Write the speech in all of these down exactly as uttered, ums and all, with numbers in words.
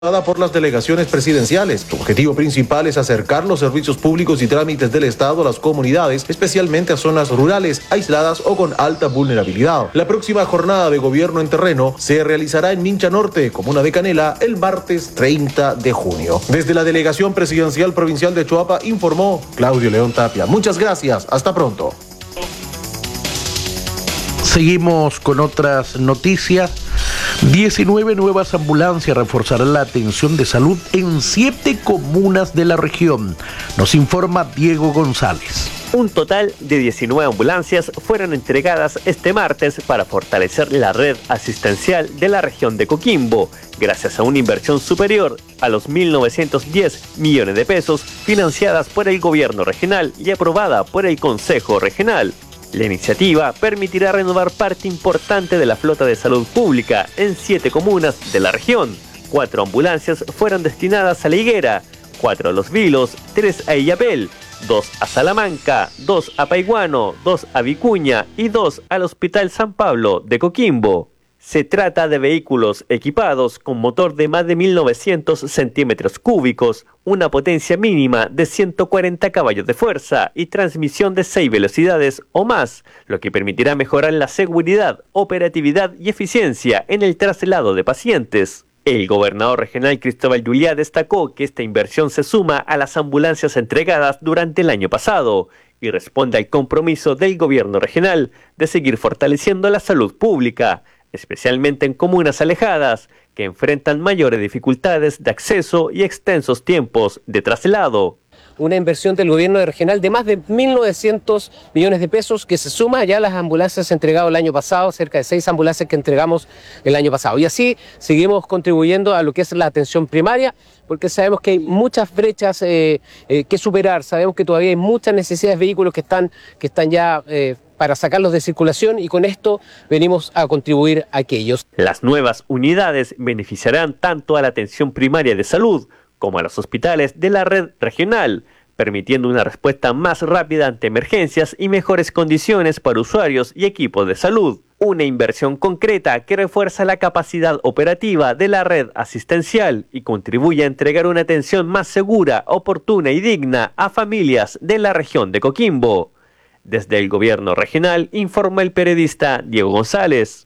por las delegaciones presidenciales. Su objetivo principal es acercar los servicios públicos y trámites del Estado a las comunidades, especialmente a zonas rurales, aisladas o con alta vulnerabilidad. La próxima jornada de gobierno en terreno se realizará en Mincha Norte, comuna de Canela, el martes treinta de junio. Desde la Delegación Presidencial Provincial de Choapa informó Claudio León Tapia. Muchas gracias, hasta pronto. Seguimos con otras noticias. diecinueve nuevas ambulancias reforzarán la atención de salud en siete comunas de la región. Nos informa Diego González. Un total de diecinueve ambulancias fueron entregadas este martes para fortalecer la red asistencial de la región de Coquimbo, gracias a una inversión superior a los mil novecientos diez millones de pesos financiadas por el gobierno regional y aprobada por el Consejo Regional. La iniciativa permitirá renovar parte importante de la flota de salud pública en siete comunas de la región. Cuatro ambulancias fueron destinadas a La Higuera, cuatro a Los Vilos, tres a Illapel, dos a Salamanca, dos a Paiguano, dos a Vicuña y dos al Hospital San Pablo de Coquimbo. Se trata de vehículos equipados con motor de más de mil novecientos centímetros cúbicos, una potencia mínima de ciento cuarenta caballos de fuerza y transmisión de seis velocidades o más, lo que permitirá mejorar la seguridad, operatividad y eficiencia en el traslado de pacientes. El gobernador regional Cristóbal Juliá destacó que esta inversión se suma a las ambulancias entregadas durante el año pasado y responde al compromiso del gobierno regional de seguir fortaleciendo la salud pública, especialmente en comunas alejadas que enfrentan mayores dificultades de acceso y extensos tiempos de traslado. Una inversión del gobierno regional de más de mil novecientos millones de pesos que se suma ya a las ambulancias entregadas el año pasado, cerca de seis ambulancias que entregamos el año pasado. Y así seguimos contribuyendo a lo que es la atención primaria, porque sabemos que hay muchas brechas eh, eh, que superar, sabemos que todavía hay muchas necesidades de vehículos que están, que están ya... Eh, para sacarlos de circulación y con esto venimos a contribuir a aquellos. Las nuevas unidades beneficiarán tanto a la atención primaria de salud como a los hospitales de la red regional, permitiendo una respuesta más rápida ante emergencias y mejores condiciones para usuarios y equipos de salud. Una inversión concreta que refuerza la capacidad operativa de la red asistencial y contribuye a entregar una atención más segura, oportuna y digna a familias de la región de Coquimbo. Desde el gobierno regional, informa el periodista Diego González.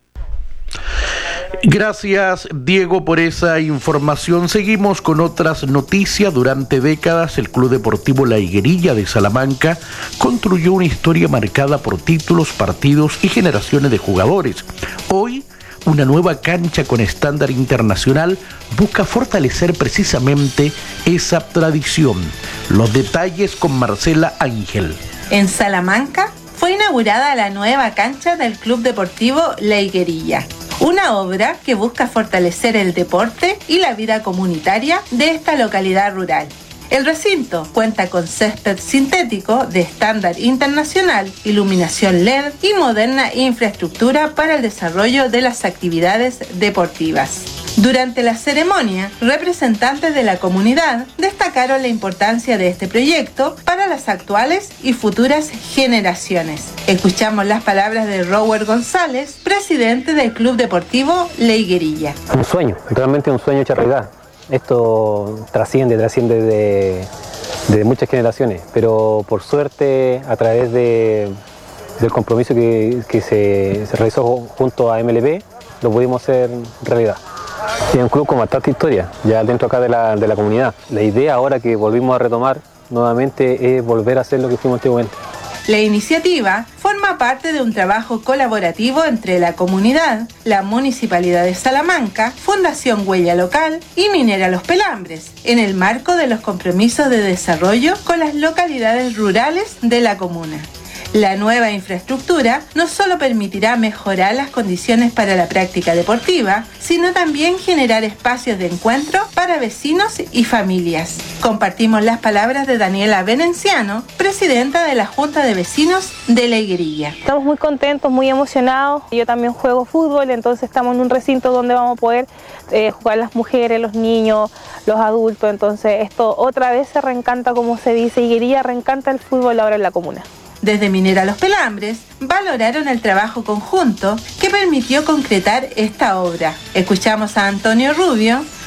Gracias, Diego, por esa información. Seguimos con otras noticias. Durante décadas, el Club Deportivo La Higuerilla de Salamanca construyó una historia marcada por títulos, partidos y generaciones de jugadores. Hoy, una nueva cancha con estándar internacional busca fortalecer precisamente esa tradición. Los detalles con Marcela Ángel. En Salamanca fue inaugurada la nueva cancha del Club Deportivo La Higuerilla, una obra que busca fortalecer el deporte y la vida comunitaria de esta localidad rural. El recinto cuenta con césped sintético de estándar internacional, iluminación L E D y moderna infraestructura para el desarrollo de las actividades deportivas. Durante la ceremonia, representantes de la comunidad destacaron la importancia de este proyecto para las actuales y futuras generaciones. Escuchamos las palabras de Robert González, presidente del Club Deportivo La Higuerilla. Un sueño, realmente un sueño hecho realidad. Esto trasciende, trasciende de, de muchas generaciones, pero por suerte a través de, del compromiso que, que se, se realizó junto a M L B, lo pudimos hacer realidad. Es un club con bastante historia, ya dentro acá de la, de la comunidad. La idea ahora que volvimos a retomar nuevamente es volver a hacer lo que fuimos antiguamente. La iniciativa forma parte de un trabajo colaborativo entre la comunidad, la Municipalidad de Salamanca, Fundación Huella Local y Minera Los Pelambres, en el marco de los compromisos de desarrollo con las localidades rurales de la comuna. La nueva infraestructura no solo permitirá mejorar las condiciones para la práctica deportiva, sino también generar espacios de encuentro para vecinos y familias. Compartimos las palabras de Daniela Venenciano, presidenta de la Junta de Vecinos de La Higuerilla. Estamos muy contentos, muy emocionados. Yo también juego fútbol, entonces estamos en un recinto donde vamos a poder eh, jugar las mujeres, los niños, los adultos. Entonces esto otra vez se reencanta, como se dice, Higuerilla reencanta el fútbol ahora en la comuna. Desde Minera Los Pelambres valoraron el trabajo conjunto que permitió concretar esta obra. Escuchamos a Antonio Rubio,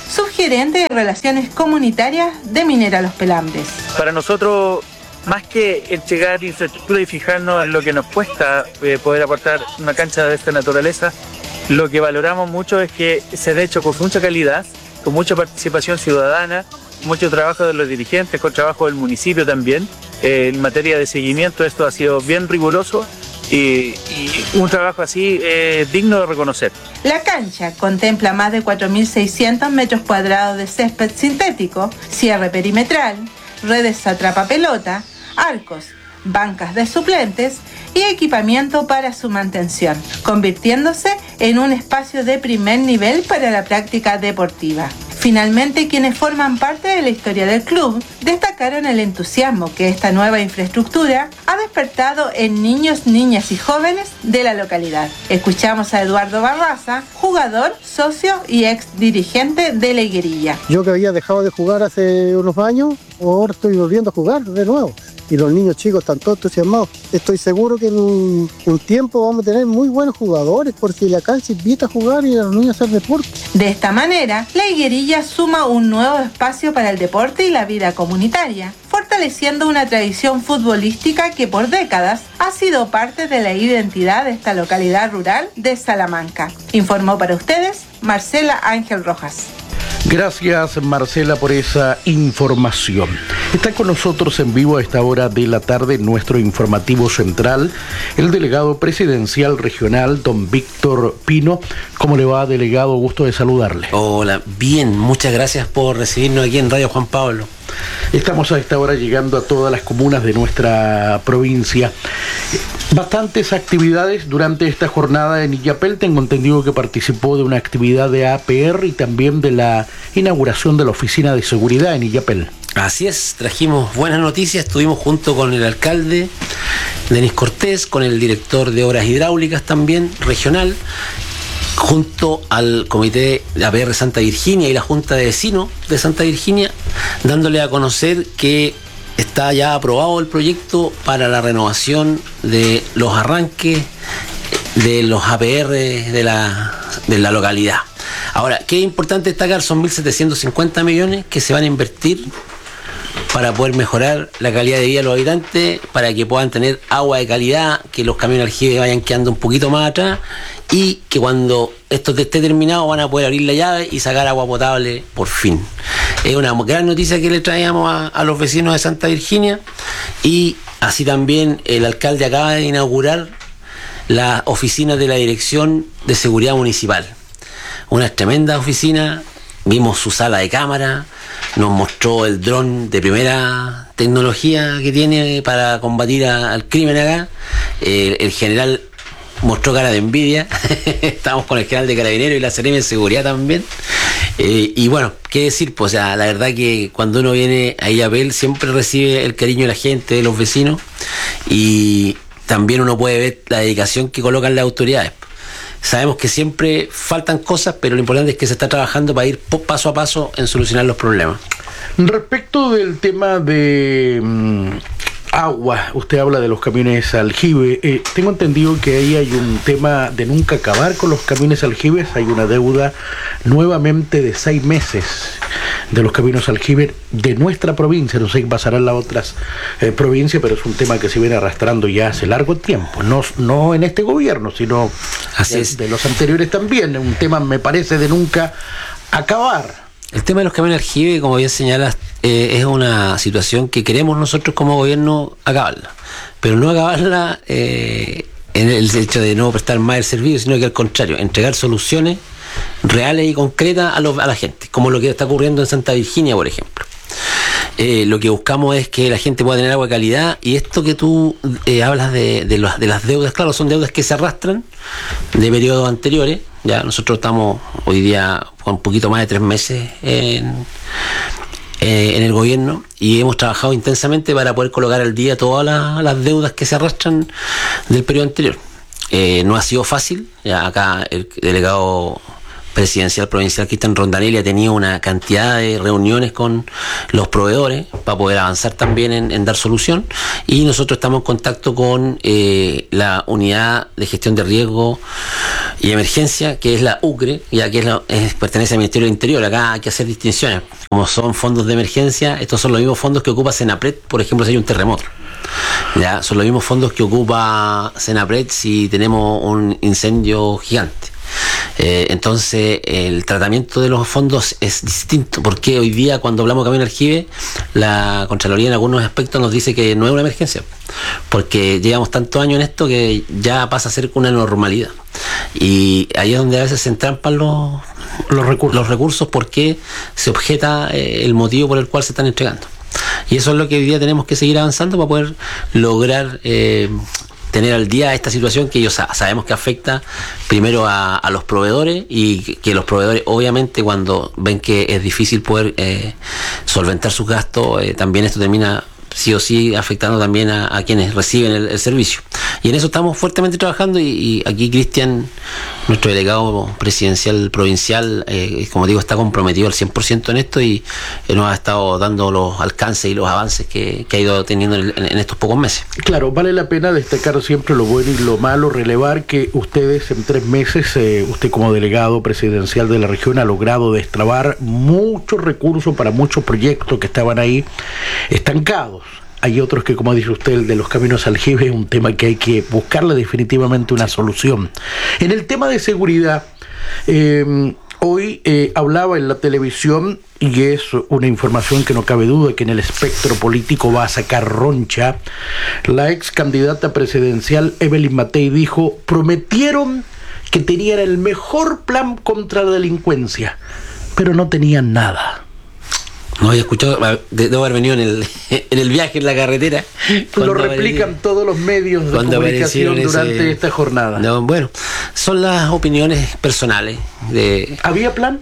subgerente de Relaciones Comunitarias de Minera Los Pelambres. Para nosotros, más que entregar infraestructura y fijarnos en lo que nos cuesta eh, poder aportar una cancha de esta naturaleza, lo que valoramos mucho es que se ha hecho con mucha calidad, con mucha participación ciudadana, mucho trabajo de los dirigentes, con trabajo del municipio también. Eh, en materia de seguimiento esto ha sido bien riguroso y, y un trabajo así eh, digno de reconocer. La cancha contempla más de cuatro mil seiscientos metros cuadrados de césped sintético, cierre perimetral, redes atrapapelota, arcos, bancas de suplentes y equipamiento para su mantención, convirtiéndose en un espacio de primer nivel para la práctica deportiva. Finalmente, quienes forman parte de la historia del club destacaron el entusiasmo que esta nueva infraestructura ha despertado en niños, niñas y jóvenes de la localidad. Escuchamos a Eduardo Barraza, jugador, socio y ex dirigente de la Higuerilla. Yo que había dejado de jugar hace unos años, ahora estoy volviendo a jugar de nuevo. Y los niños chicos están todos entusiasmados. Estoy seguro que en un, un tiempo vamos a tener muy buenos jugadores porque la cancha invita a jugar y a los niños a hacer deporte. De esta manera, la Higuerilla suma un nuevo espacio para el deporte y la vida comunitaria, fortaleciendo una tradición futbolística que por décadas ha sido parte de la identidad de esta localidad rural de Salamanca. Informó para ustedes Marcela Ángel Rojas. Gracias, Marcela, por esa información. Está con nosotros en vivo a esta hora de la tarde nuestro informativo central, el delegado presidencial regional, don Víctor Pino. ¿Cómo le va, delegado? Gusto de saludarle. Hola, bien, muchas gracias por recibirnos aquí en Radio Juan Pablo. Estamos a esta hora llegando a todas las comunas de nuestra provincia. Bastantes actividades durante esta jornada en Illapel. Tengo entendido que participó de una actividad de A P R y también de la inauguración de la oficina de seguridad en Illapel. Así es, trajimos buenas noticias. Estuvimos junto con el alcalde Denis Cortés, con el director de obras hidráulicas también regional, junto al comité de A P R Santa Virginia y la Junta de Vecinos de Santa Virginia, dándole a conocer que está ya aprobado el proyecto para la renovación de los arranques de los A P R de la, de la localidad. Ahora, ¿qué es importante destacar? Son mil setecientos cincuenta millones que se van a invertir para poder mejorar la calidad de vida de los habitantes, para que puedan tener agua de calidad, que los camiones aljibe vayan quedando un poquito más atrás y que cuando esto esté terminado van a poder abrir la llave y sacar agua potable por fin. Es una gran noticia que le traíamos a, a los vecinos de Santa Virginia, y así también el alcalde acaba de inaugurar las oficinas de la Dirección de Seguridad Municipal. Una tremenda oficina, vimos su sala de cámara, nos mostró el dron de primera tecnología que tiene para combatir a, al crimen acá. Eh, el general mostró cara de envidia. Estábamos con el general de Carabineros y la Seremi de Seguridad también. Eh, y bueno, qué decir, pues o sea, la verdad que cuando uno viene a Illapel siempre recibe el cariño de la gente, de los vecinos, y también uno puede ver la dedicación que colocan las autoridades. Sabemos que siempre faltan cosas, pero lo importante es que se está trabajando para ir paso a paso en solucionar los problemas. Respecto del tema de mmm, agua, usted habla de los camiones aljibe. Eh, tengo entendido que ahí hay un tema de nunca acabar con los camiones aljibes. Hay una deuda nuevamente de seis meses de los caminos aljibe de nuestra provincia. No sé qué pasará en las otras eh, provincias, pero es un tema que se viene arrastrando ya hace largo tiempo. No, no en este gobierno, sino de, de los anteriores también. Un tema, me parece, de nunca acabar. El tema de los camiones aljibe, como bien señalas, eh, es una situación que queremos nosotros como gobierno acabarla. Pero no acabarla eh, en el hecho de no prestar más el servicio, sino que al contrario, entregar soluciones reales y concretas a, los, a la gente, como lo que está ocurriendo en Santa Virginia, por ejemplo. Eh, lo que buscamos es que la gente pueda tener agua de calidad, y esto que tú eh, hablas de, de, los, de las deudas, claro, son deudas que se arrastran de periodos anteriores. Ya nosotros estamos hoy día con un poquito más de tres meses en, eh, en el gobierno, y hemos trabajado intensamente para poder colocar al día todas las, las deudas que se arrastran del periodo anterior. Eh, no ha sido fácil. Ya acá el delegado presidencial provincial Cristian Rondanelli ha tenido una cantidad de reuniones con los proveedores para poder avanzar también en, en dar solución, y nosotros estamos en contacto con eh, la unidad de gestión de riesgo y emergencia, que es la U C R E, ya que es la, es, pertenece al Ministerio del Interior. Acá hay que hacer distinciones, como son fondos de emergencia, estos son los mismos fondos que ocupa Senapred, por ejemplo, si hay un terremoto. Ya, son los mismos fondos que ocupa Senapred si tenemos un incendio gigante. Eh, entonces el tratamiento de los fondos es distinto, porque hoy día cuando hablamos de Camino Aljibe, la Contraloría en algunos aspectos nos dice que no es una emergencia, porque llevamos tantos años en esto que ya pasa a ser una normalidad, y ahí es donde a veces se entrampan los, los, recursos. los recursos porque se objeta eh, el motivo por el cual se están entregando. Y eso es lo que hoy día tenemos que seguir avanzando para poder lograr eh, tener al día esta situación que ellos sabemos que afecta primero a, a los proveedores, y que, que los proveedores obviamente cuando ven que es difícil poder eh, solventar sus gastos, eh, también esto termina sí o sí afectando también a, a quienes reciben el, el servicio. Y en eso estamos fuertemente trabajando, y, y aquí Cristian, nuestro delegado presidencial provincial, eh, como digo, está comprometido al cien por ciento en esto, y eh, nos ha estado dando los alcances y los avances que, que ha ido teniendo en, en, en estos pocos meses. Claro, vale la pena destacar siempre lo bueno y lo malo, relevar que ustedes en tres meses, eh, usted como delegado presidencial de la región ha logrado destrabar muchos recursos para muchos proyectos que estaban ahí estancados. Hay otros que, como dice usted, el de los caminos Aljibe es un tema que hay que buscarle definitivamente una solución. En el tema de seguridad, eh, hoy eh, hablaba en la televisión, y es una información que no cabe duda que en el espectro político va a sacar roncha, la ex candidata presidencial Evelyn Matei dijo: prometieron que tenían el mejor plan contra la delincuencia, pero no tenían nada. No había escuchado, debo haber venido en el, en el viaje en la carretera. Lo replican todos los medios de comunicación durante ese, esta jornada. No, bueno, son las opiniones personales. De, ¿Había plan?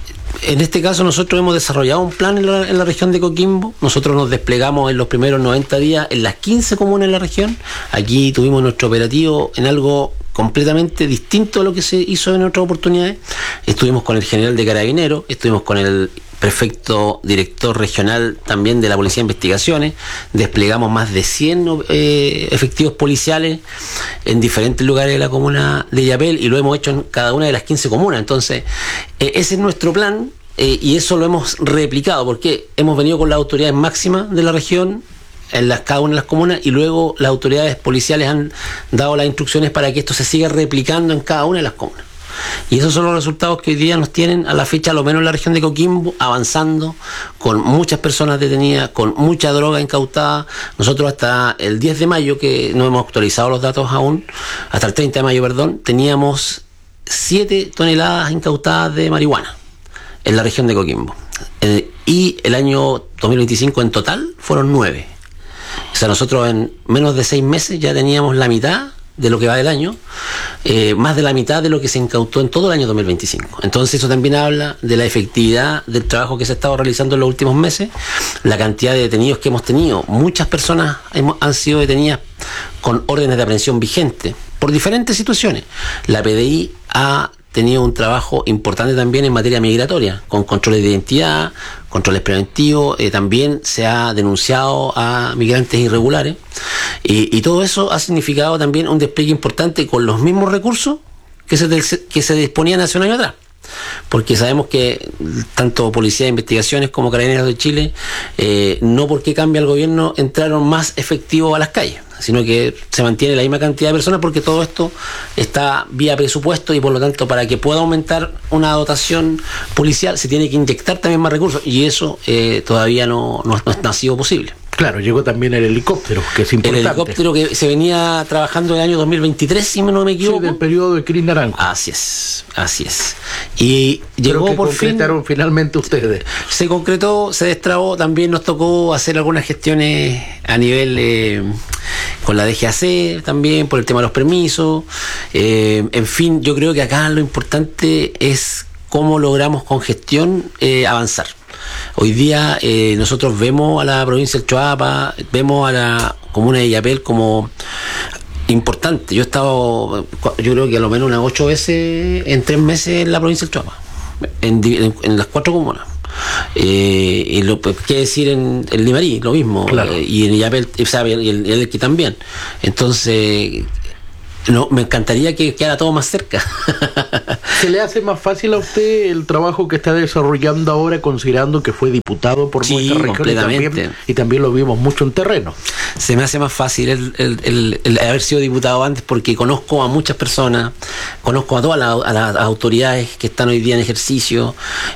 En este caso nosotros hemos desarrollado un plan en la, en la región de Coquimbo. Nosotros nos desplegamos en los primeros noventa días en las quince comunas de la región. Aquí tuvimos nuestro operativo en algo completamente distinto a lo que se hizo en otras oportunidades. Estuvimos con el general de Carabineros, estuvimos con el prefecto director regional también de la Policía de Investigaciones, desplegamos más de cien eh, efectivos policiales en diferentes lugares de la comuna de Illapel, y lo hemos hecho en cada una de las quince comunas. Entonces, eh, ese es nuestro plan, eh, y eso lo hemos replicado, porque hemos venido con las autoridades máximas de la región en las, cada una de las comunas, y luego las autoridades policiales han dado las instrucciones para que esto se siga replicando en cada una de las comunas. Y esos son los resultados que hoy día nos tienen a la fecha, a lo menos en la región de Coquimbo, avanzando, con muchas personas detenidas, con mucha droga incautada. Nosotros hasta el diez de mayo, que no hemos actualizado los datos aún, hasta el treinta de mayo, perdón, teníamos siete toneladas incautadas de marihuana en la región de Coquimbo. Eh, y el año dos mil veinticinco en total fueron nueve. O sea, nosotros en menos de seis meses ya teníamos la mitad de lo que va del año, eh, más de la mitad de lo que se incautó en todo el año dos mil veinticinco. Entonces eso también habla de la efectividad del trabajo que se ha estado realizando en los últimos meses, la cantidad de detenidos que hemos tenido. Muchas personas hemos, han sido detenidas con órdenes de aprehensión vigentes por diferentes situaciones. La P D I ha tenido un trabajo importante también en materia migratoria, con controles de identidad, controles preventivos, eh, también se ha denunciado a migrantes irregulares, y, y todo eso ha significado también un despliegue importante con los mismos recursos que se, que se disponían hace un año atrás. Porque sabemos que tanto Policía de Investigaciones como Carabineros de Chile, eh, no porque cambia el gobierno, entraron más efectivos a las calles, sino que se mantiene la misma cantidad de personas, porque todo esto está vía presupuesto, y por lo tanto para que pueda aumentar una dotación policial se tiene que inyectar también más recursos, y eso eh, todavía no, no, no ha sido posible. Claro, llegó también el helicóptero, que es importante. El helicóptero que se venía trabajando en el año dos mil veintitrés, si no me equivoco. Sí, del periodo de Cris Naranjo. Así es, así es. Y llegó que por concretaron fin. finalmente ustedes. Se concretó, se destrabó. También nos tocó hacer algunas gestiones a nivel eh, con la D G A C, también por el tema de los permisos. Eh, en fin, yo creo que acá lo importante es cómo logramos con gestión eh, avanzar. Hoy día eh, nosotros vemos a la provincia del Choapa, vemos a la comuna de Illapel como importante. Yo he estado, yo creo que a lo menos unas ocho veces en tres meses en la provincia del Choapa. en, en, en las cuatro comunas. Eh, y lo que decir en el Limarí, lo mismo, claro. eh, y en Illapel, o sea, y el, el Elqui también. Entonces, no, me encantaría que quedara todo más cerca. ¿Se le hace más fácil a usted el trabajo que está desarrollando ahora, considerando que fue diputado por sí, nuestra región y también, y también lo vimos mucho en terreno? Se me hace más fácil el, el, el, el haber sido diputado antes, porque conozco a muchas personas, conozco a todas las, a las autoridades que están hoy día en ejercicio.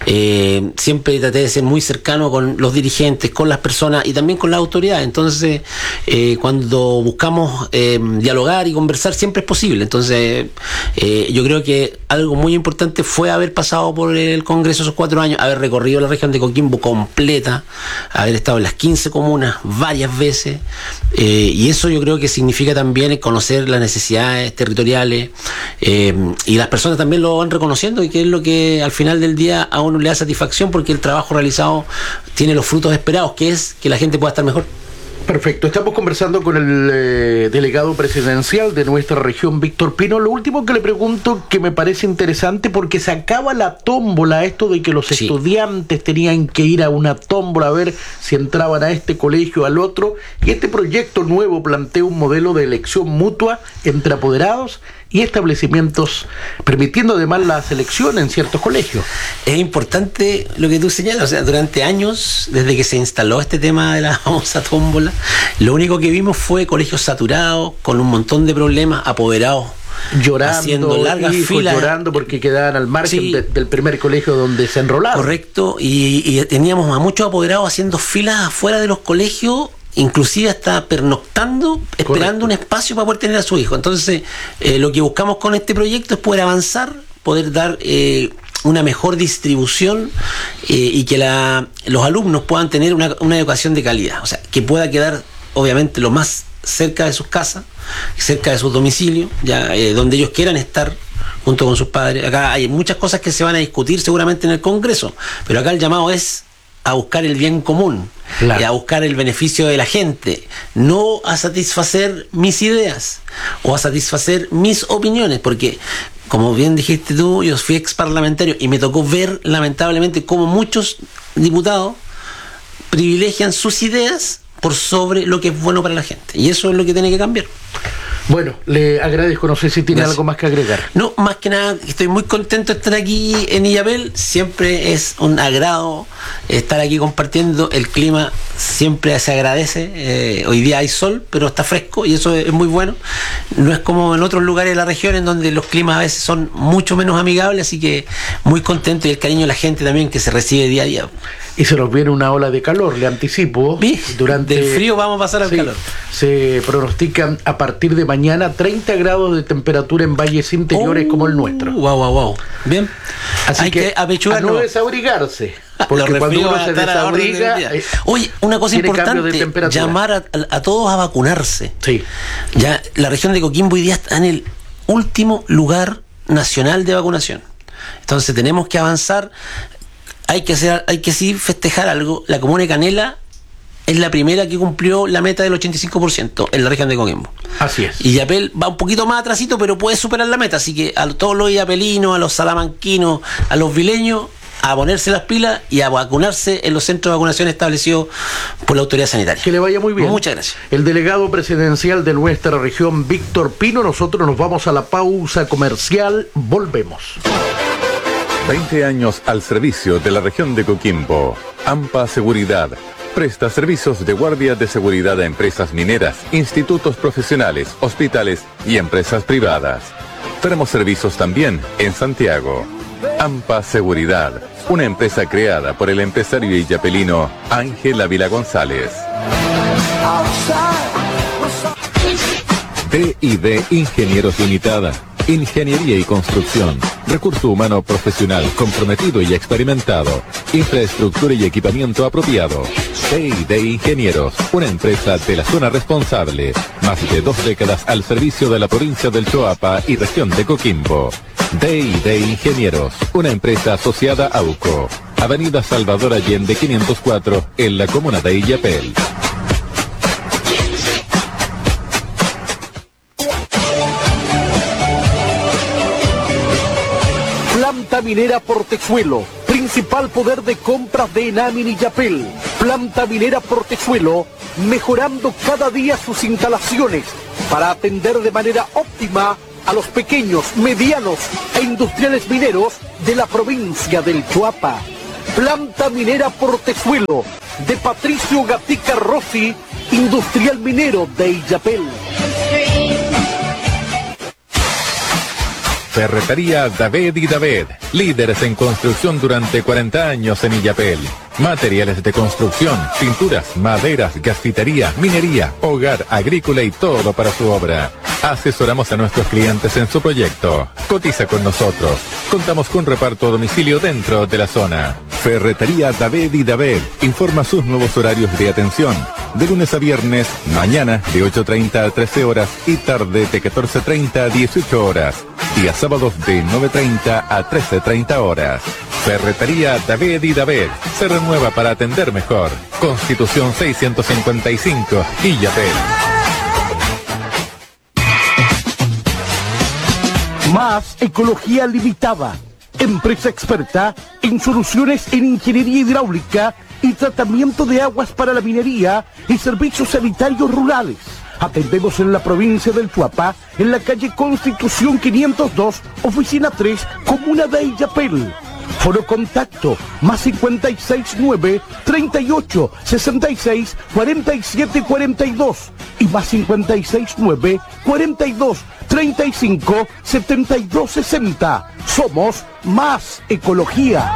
Eh, siempre traté de ser muy cercano con los dirigentes, con las personas y también con las autoridades. Entonces, eh, cuando buscamos eh, dialogar y conversar, siempre es posible. Entonces, eh, yo creo que algo muy importante fue haber pasado por el Congreso esos cuatro años, haber recorrido la región de Coquimbo completa, haber estado en las quince comunas varias veces, eh, y eso yo creo que significa también conocer las necesidades territoriales, eh, y las personas también lo van reconociendo, y que es lo que al final del día a uno le da satisfacción, porque el trabajo realizado tiene los frutos esperados, que es que la gente pueda estar mejor. Perfecto, estamos conversando con el eh, delegado presidencial de nuestra región, Víctor Pino. Lo último que le pregunto, que me parece interesante, porque se acaba la tómbola, esto de que los sí. estudiantes tenían que ir a una tómbola a ver si entraban a este colegio, al otro, y este proyecto nuevo plantea un modelo de elección mutua entre apoderados y establecimientos, permitiendo además la selección en ciertos colegios. Es importante lo que tú señalas, o sea, durante años, desde que se instaló este tema de la famosa tómbola, lo único que vimos fue colegios saturados, con un montón de problemas, apoderados llorando, haciendo largas hijos, filas, llorando porque quedaban al margen sí. de, del primer colegio donde se enrolaron. Correcto, y, y teníamos a muchos apoderados haciendo filas afuera de los colegios, inclusive hasta pernoctando, esperando Correcto. un espacio para poder tener a su hijo. Entonces, eh, lo que buscamos con este proyecto es poder avanzar, poder dar eh, una mejor distribución eh, y que la, los alumnos puedan tener una, una educación de calidad. O sea, que pueda quedar, obviamente, lo más cerca de sus casas, cerca de sus domicilios, ya eh, donde ellos quieran estar junto con sus padres. Acá hay muchas cosas que se van a discutir seguramente en el Congreso, pero acá el llamado es a buscar el bien común, claro. y a buscar el beneficio de la gente, no a satisfacer mis ideas o a satisfacer mis opiniones, porque como bien dijiste tú, yo fui ex parlamentario y me tocó ver lamentablemente cómo muchos diputados privilegian sus ideas por sobre lo que es bueno para la gente, y eso es lo que tiene que cambiar. Bueno, le agradezco, no sé si tiene Gracias. algo más que agregar. No, más que nada, estoy muy contento de estar aquí en Illapel, siempre es un agrado estar aquí compartiendo, el clima siempre se agradece, eh, hoy día hay sol, pero está fresco y eso es muy bueno, no es como en otros lugares de la región en donde los climas a veces son mucho menos amigables, así que muy contento, y el cariño de la gente también que se recibe día a día. Y se nos viene una ola de calor, le anticipo. ¿Sí? Durante del frío vamos a pasar al sí, calor. Se pronostican a partir de mañana treinta grados de temperatura en valles interiores oh, como el nuestro. Wow, wow, wow. Bien. Así Hay que, que a no desabrigarse. Porque cuando uno se desabriga... Eh, Oye, una cosa importante, llamar a, a, a todos a vacunarse. Sí. Ya la región de Coquimbo hoy día está en el último lugar nacional de vacunación. Entonces tenemos que avanzar. Hay que hacer, hay que sí festejar algo. La comuna de Canela es la primera que cumplió la meta del ochenta y cinco por ciento en la región de Coquimbo. Así es. Y Illapel va un poquito más atrasito, pero puede superar la meta. Así que a todos los illapelinos, a los salamanquinos, a los vileños, a ponerse las pilas y a vacunarse en los centros de vacunación establecidos por la autoridad sanitaria. Que le vaya muy bien. Muchas gracias. El delegado presidencial de nuestra región, Víctor Pino. Nosotros nos vamos a la pausa comercial. Volvemos. veinte años al servicio de la región de Coquimbo. AMPA Seguridad presta servicios de guardia de seguridad a empresas mineras, institutos profesionales, hospitales y empresas privadas. Tenemos servicios también en Santiago. AMPA Seguridad, una empresa creada por el empresario illapelino Ángel Ávila González. D y D Ingenieros Limitada. Ingeniería y construcción, recurso humano profesional comprometido y experimentado, infraestructura y equipamiento apropiado. D y D Ingenieros, una empresa de la zona responsable, más de dos décadas al servicio de la provincia del Choapa y región de Coquimbo. D y D Ingenieros, una empresa asociada a U C O, Avenida Salvador Allende quinientos cuatro, en la comuna de Illapel. Planta minera Portezuelo, principal poder de compras de Enamin y Yapel. Planta minera Portezuelo, mejorando cada día sus instalaciones para atender de manera óptima a los pequeños, medianos e industriales mineros de la provincia del Chuapa. Planta minera Portezuelo, de Patricio Gatica Rossi, industrial minero de Illapel. Ferretería David y David, líderes en construcción durante cuarenta años en Illapel. Materiales de construcción, pinturas, maderas, gasfitería, minería, hogar, agrícola y todo para su obra. Asesoramos a nuestros clientes en su proyecto. Cotiza con nosotros. Contamos con reparto a domicilio dentro de la zona. Ferretería David y David informa sus nuevos horarios de atención. De lunes a viernes, mañana de ocho treinta a trece horas y tarde de catorce treinta a dieciocho horas. Día sábados de nueve treinta a trece treinta horas. Ferretería David y David se renueva para atender mejor. Constitución seiscientos cincuenta y cinco, Illapel. Más Ecología Limitada, empresa experta en soluciones en ingeniería hidráulica y tratamiento de aguas para la minería y servicios sanitarios rurales. Atendemos en la provincia del Chuapa, en la calle Constitución quinientos dos, oficina tres, comuna de Illapel. Foro contacto, más cincuenta y seis nueve, treinta y ocho, sesenta y seis, cuarenta y siete, cuarenta y dos y más cincuenta y seis nueve, cuarenta y dos, treinta y cinco, setenta y dos, sesenta. Somos Más Ecología.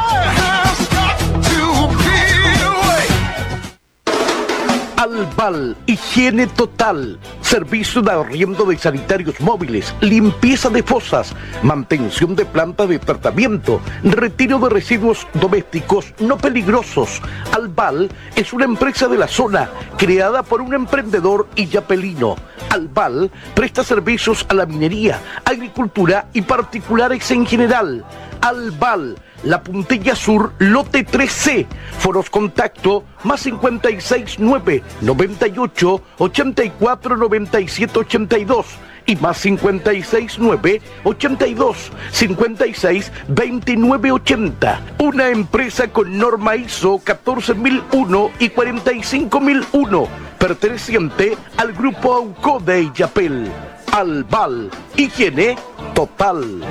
Albal, higiene total, servicio de arriendo de sanitarios móviles, limpieza de fosas, mantención de planta de tratamiento, retiro de residuos domésticos no peligrosos. Albal es una empresa de la zona, creada por un emprendedor illapelino. Albal presta servicios a la minería, agricultura y particulares en general. Albal, La Puntilla Sur, lote tres C. Foros contacto, más cincuenta y seis nueve, noventa y ocho, ochenta y cuatro, noventa y siete, ochenta y dos y más cincuenta y seis nueve, ochenta y dos, cincuenta y seis, veintinueve, ochenta. Una empresa con norma I S O catorce mil uno y cuarenta y cinco mil uno, perteneciente al grupo Auco de Illapel. Albal, higiene total.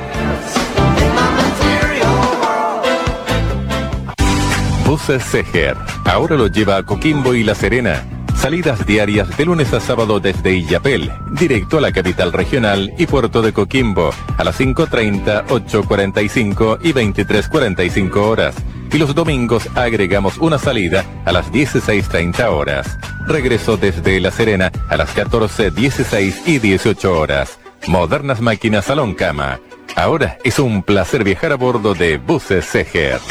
Buses Seger, ahora lo lleva a Coquimbo y La Serena. Salidas diarias de lunes a sábado desde Illapel, directo a la capital regional y puerto de Coquimbo, a las cinco treinta, ocho cuarenta y cinco y veintitrés cuarenta y cinco horas. Y los domingos agregamos una salida a las dieciséis treinta horas. Regreso desde La Serena a las catorce, dieciséis y dieciocho horas. Modernas máquinas salón cama. Ahora es un placer viajar a bordo de Buses Seger.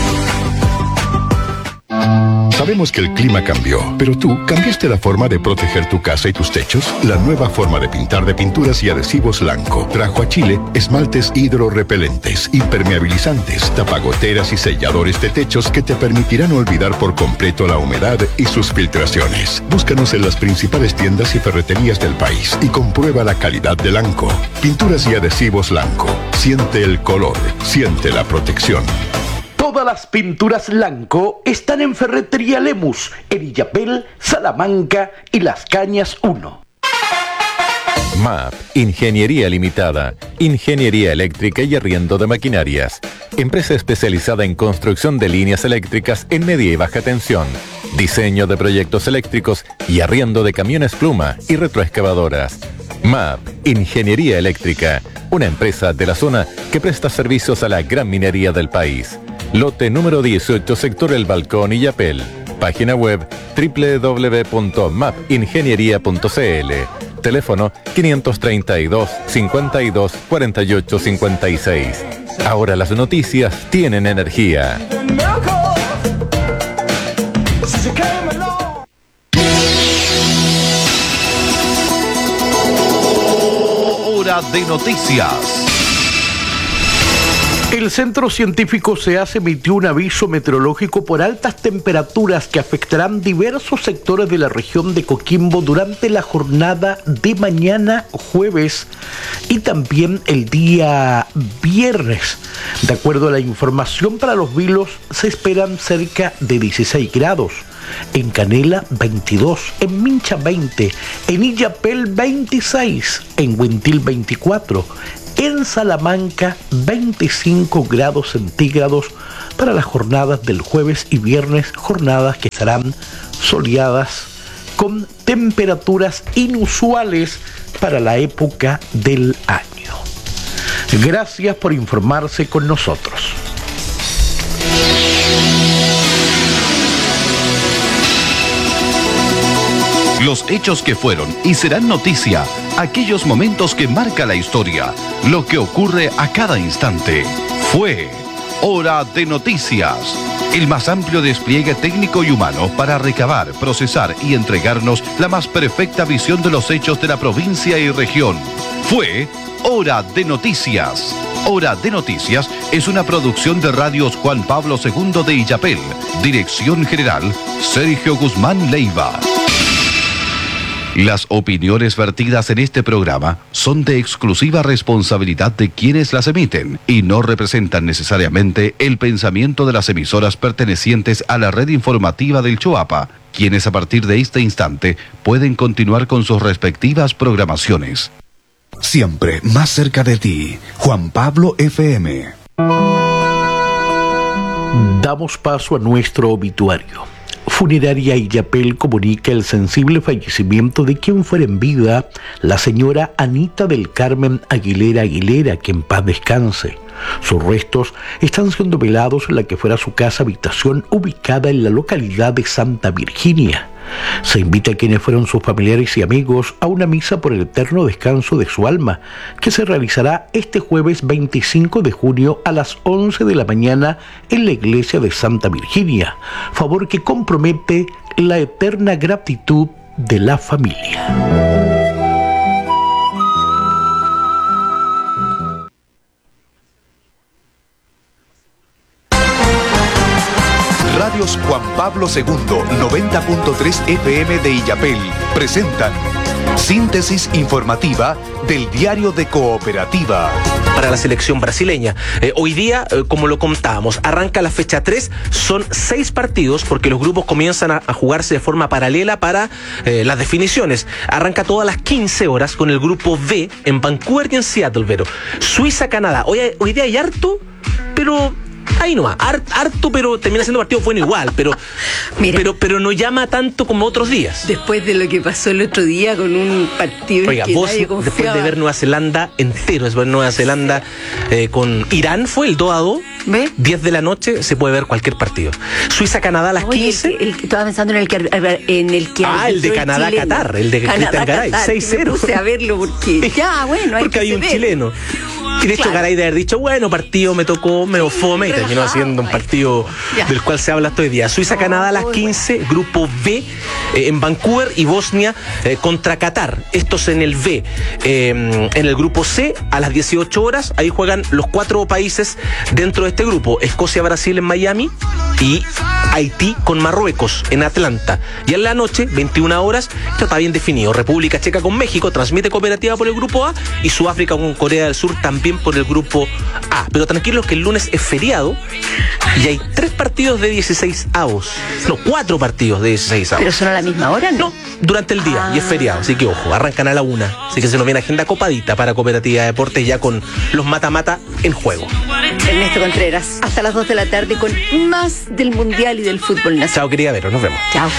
Sabemos que el clima cambió, pero tú cambiaste la forma de proteger tu casa y tus techos. La nueva forma de pintar de Pinturas y Adhesivos Lanco trajo a Chile esmaltes hidrorrepelentes, impermeabilizantes, tapagoteras y selladores de techos que te permitirán olvidar por completo la humedad y sus filtraciones. Búscanos en las principales tiendas y ferreterías del país y comprueba la calidad de Lanco. Pinturas y Adhesivos Lanco. Siente el color, siente la protección. Todas las pinturas Lanco están en Ferretería Lemus, en Illapel, Salamanca y Las Cañas uno. M A P, Ingeniería Limitada, Ingeniería Eléctrica y Arriendo de Maquinarias. Empresa especializada en construcción de líneas eléctricas en media y baja tensión, diseño de proyectos eléctricos y arriendo de camiones pluma y retroexcavadoras. M A P, Ingeniería Eléctrica, una empresa de la zona que presta servicios a la gran minería del país. Lote número dieciocho, sector El Balcón, Illapel. Página web doble u doble u doble u punto map ingeniería punto c l. Teléfono quinientos treinta y dos, cincuenta y dos, cuarenta y ocho, cincuenta y seis. Ahora las noticias tienen energía. Hora de noticias. El Centro Científico SEAS emitió un aviso meteorológico por altas temperaturas que afectarán diversos sectores de la región de Coquimbo durante la jornada de mañana jueves y también el día viernes. De acuerdo a la información, para los vilos se esperan cerca de dieciséis grados. En Canela veintidós, en Mincha veinte, en Illapel veintiséis, en Huentil veinticuatro, en Salamanca veinticinco grados centígrados para las jornadas del jueves y viernes, jornadas que estarán soleadas con temperaturas inusuales para la época del año. Gracias por informarse con nosotros. Los hechos que fueron y serán noticia, aquellos momentos que marca la historia, lo que ocurre a cada instante. Fue Hora de Noticias, el más amplio despliegue técnico y humano para recabar, procesar y entregarnos la más perfecta visión de los hechos de la provincia y región. Fue Hora de Noticias. Hora de Noticias es una producción de Radios Juan Pablo segundo de Illapel. Dirección General, Sergio Guzmán Leiva. Las opiniones vertidas en este programa son de exclusiva responsabilidad de quienes las emiten y no representan necesariamente el pensamiento de las emisoras pertenecientes a la red informativa del Choapa, quienes a partir de este instante pueden continuar con sus respectivas programaciones. Siempre más cerca de ti, Juan Pablo F M. Damos paso a nuestro obituario. Funeraria Illapel comunica el sensible fallecimiento de quien fuera en vida la señora Anita del Carmen Aguilera Aguilera, que en paz descanse. Sus restos están siendo velados en la que fuera su casa habitación ubicada en la localidad de Santa Virginia. Se invita a quienes fueron sus familiares y amigos a una misa por el eterno descanso de su alma, que se realizará este jueves veinticinco de junio a las once de la mañana en la iglesia de Santa Virginia, favor que compromete la eterna gratitud de la familia. Radios Juan Pablo segundo, noventa punto tres F M de Illapel, presentan síntesis informativa del diario de Cooperativa. Para la selección brasileña. Eh, hoy día, eh, como lo contábamos, arranca la fecha tres, son seis partidos porque los grupos comienzan a, a jugarse de forma paralela para eh, las definiciones. Arranca todas las quince horas con el grupo B en Vancouver y en Seattle, Vero. Suiza-Canadá. Hoy, hoy día hay harto, pero... ahí nomás, harto, pero termina siendo partido bueno igual, pero, pero pero no llama tanto como otros días. Después de lo que pasó el otro día con un partido Oiga, en que vos, nadie confiaba. Después de ver Nueva Zelanda entero, es ver Nueva Zelanda eh, con Irán, fue el dos a dos, ¿ve? diez de la noche, se puede ver cualquier partido. Suiza-Canadá a las Oye, quince. El que, el que estaba pensando en el que, en el que Ah, el de Canadá-Qatar, el de Cristian Garay, seis cero. Me puse a verlo porque ya, bueno, hay porque que hay un ver. chileno. Y de hecho Claro. Garay de haber dicho, bueno, partido me tocó, me fome, y terminó haciendo un partido Ya. del cual se habla hasta hoy día. Suiza-Canadá a las quince, grupo B eh, en Vancouver y Bosnia eh, contra Qatar. Estos en el B. Eh, en el grupo C, a las dieciocho horas, ahí juegan los cuatro países dentro de este grupo. Escocia-Brasil en Miami y Haití con Marruecos en Atlanta. Y en la noche, veintiuna horas, esto está bien definido. República Checa con México, transmite Cooperativa por el grupo A, y Sudáfrica con Corea del Sur también por el grupo A. Pero tranquilos que el lunes es feriado y hay tres partidos de dieciséis avos. No, cuatro partidos de dieciséis avos. ¿Pero son a la misma hora, no? No, durante el día, Ah. y es feriado, así que ojo, arrancan a la una. Así que se nos viene agenda copadita para Cooperativa de Deportes, ya con los mata-mata en juego. Ernesto Contreras, hasta las dos de la tarde con más del Mundial y del fútbol nacional. Chao, querida Vero, nos vemos. Chao.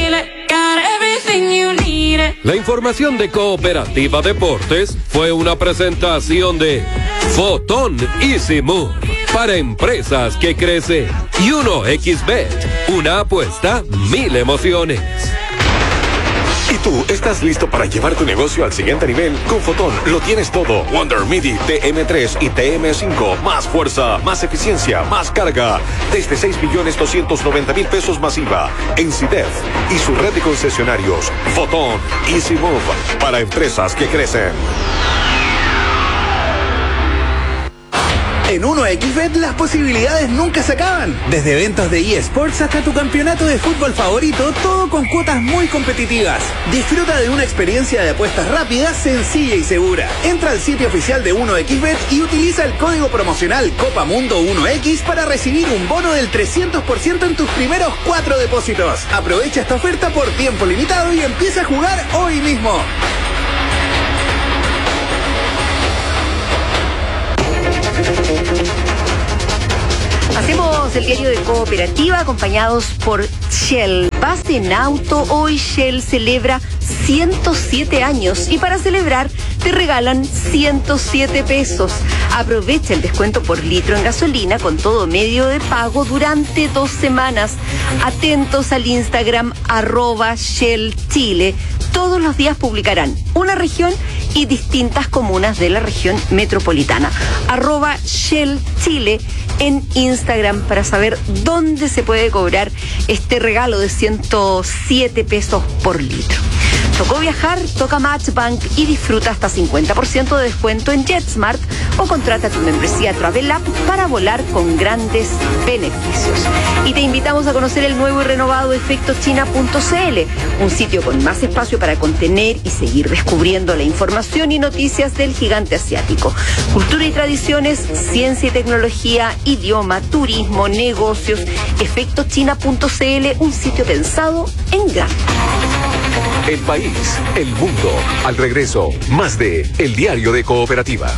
La información de Cooperativa Deportes fue una presentación de Fotón Easy Move para empresas que crecen y uno equis bet, una apuesta, mil emociones. ¿Y tú estás listo para llevar tu negocio al siguiente nivel? Con Fotón lo tienes todo. Wonder Midi T M tres y T M cinco. Más fuerza, más eficiencia, más carga. Desde seis millones doscientos noventa mil pesos masiva. En CIDEF y su red de concesionarios. Fotón Easy Move para empresas que crecen. En En uno equis bet las posibilidades nunca se acaban. Desde eventos de eSports hasta tu campeonato de fútbol favorito, todo con cuotas muy competitivas. Disfruta de una experiencia de apuestas rápida, sencilla y segura. Entra al sitio oficial de uno equis bet y utiliza el código promocional Copa Mundo uno equis para recibir un bono del trescientos por ciento en tus primeros cuatro depósitos. Aprovecha esta oferta por tiempo limitado y empieza a jugar hoy mismo. Hacemos el diario de Cooperativa acompañados por Shell. Vas en auto, hoy Shell celebra ciento siete años y para celebrar te regalan ciento siete pesos. Aprovecha el descuento por litro en gasolina con todo medio de pago durante dos semanas. Atentos al Instagram arroba Shell Chile. Todos los días publicarán una región y distintas comunas de la región metropolitana. Arroba Shell Chile en Instagram para saber dónde se puede cobrar este regalo de ciento siete pesos por litro. Tocó viajar, toca Matchbank y disfruta hasta cincuenta por ciento de descuento en JetSmart o contrata tu membresía Travel App para volar con grandes beneficios. Y te invitamos a conocer el nuevo y renovado efecto china punto c l, un sitio con más espacio para contener y seguir descubriendo la información y noticias del gigante asiático. Cultura y tradiciones, ciencia y tecnología, idioma, turismo, negocios. efecto china punto c l, un sitio pensado en grande. El país, el mundo. Al regreso, más de El Diario de Cooperativa.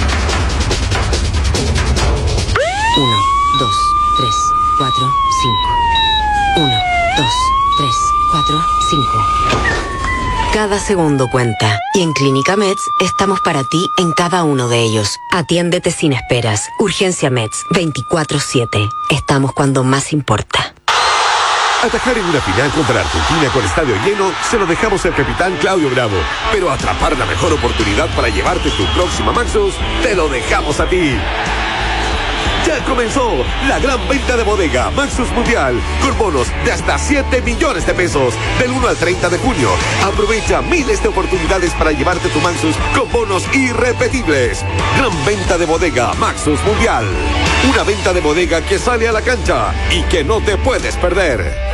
Uno, dos, tres, cuatro, cinco. Uno, dos, tres, cuatro, cinco. Cada segundo cuenta. Y en Clínica Meds estamos para ti en cada uno de ellos. Atiéndete sin esperas. Urgencia Meds, veinticuatro siete. Estamos cuando más importa. Atajar en una final contra Argentina con estadio lleno se lo dejamos al capitán Claudio Bravo. Pero atrapar la mejor oportunidad para llevarte tu próxima Maxus, te lo dejamos a ti. Ya comenzó la gran venta de bodega Maxus Mundial con bonos de hasta siete millones de pesos del uno al treinta de junio. Aprovecha miles de oportunidades para llevarte tu Maxus con bonos irrepetibles. Gran venta de bodega Maxus Mundial. Una venta de bodega que sale a la cancha y que no te puedes perder.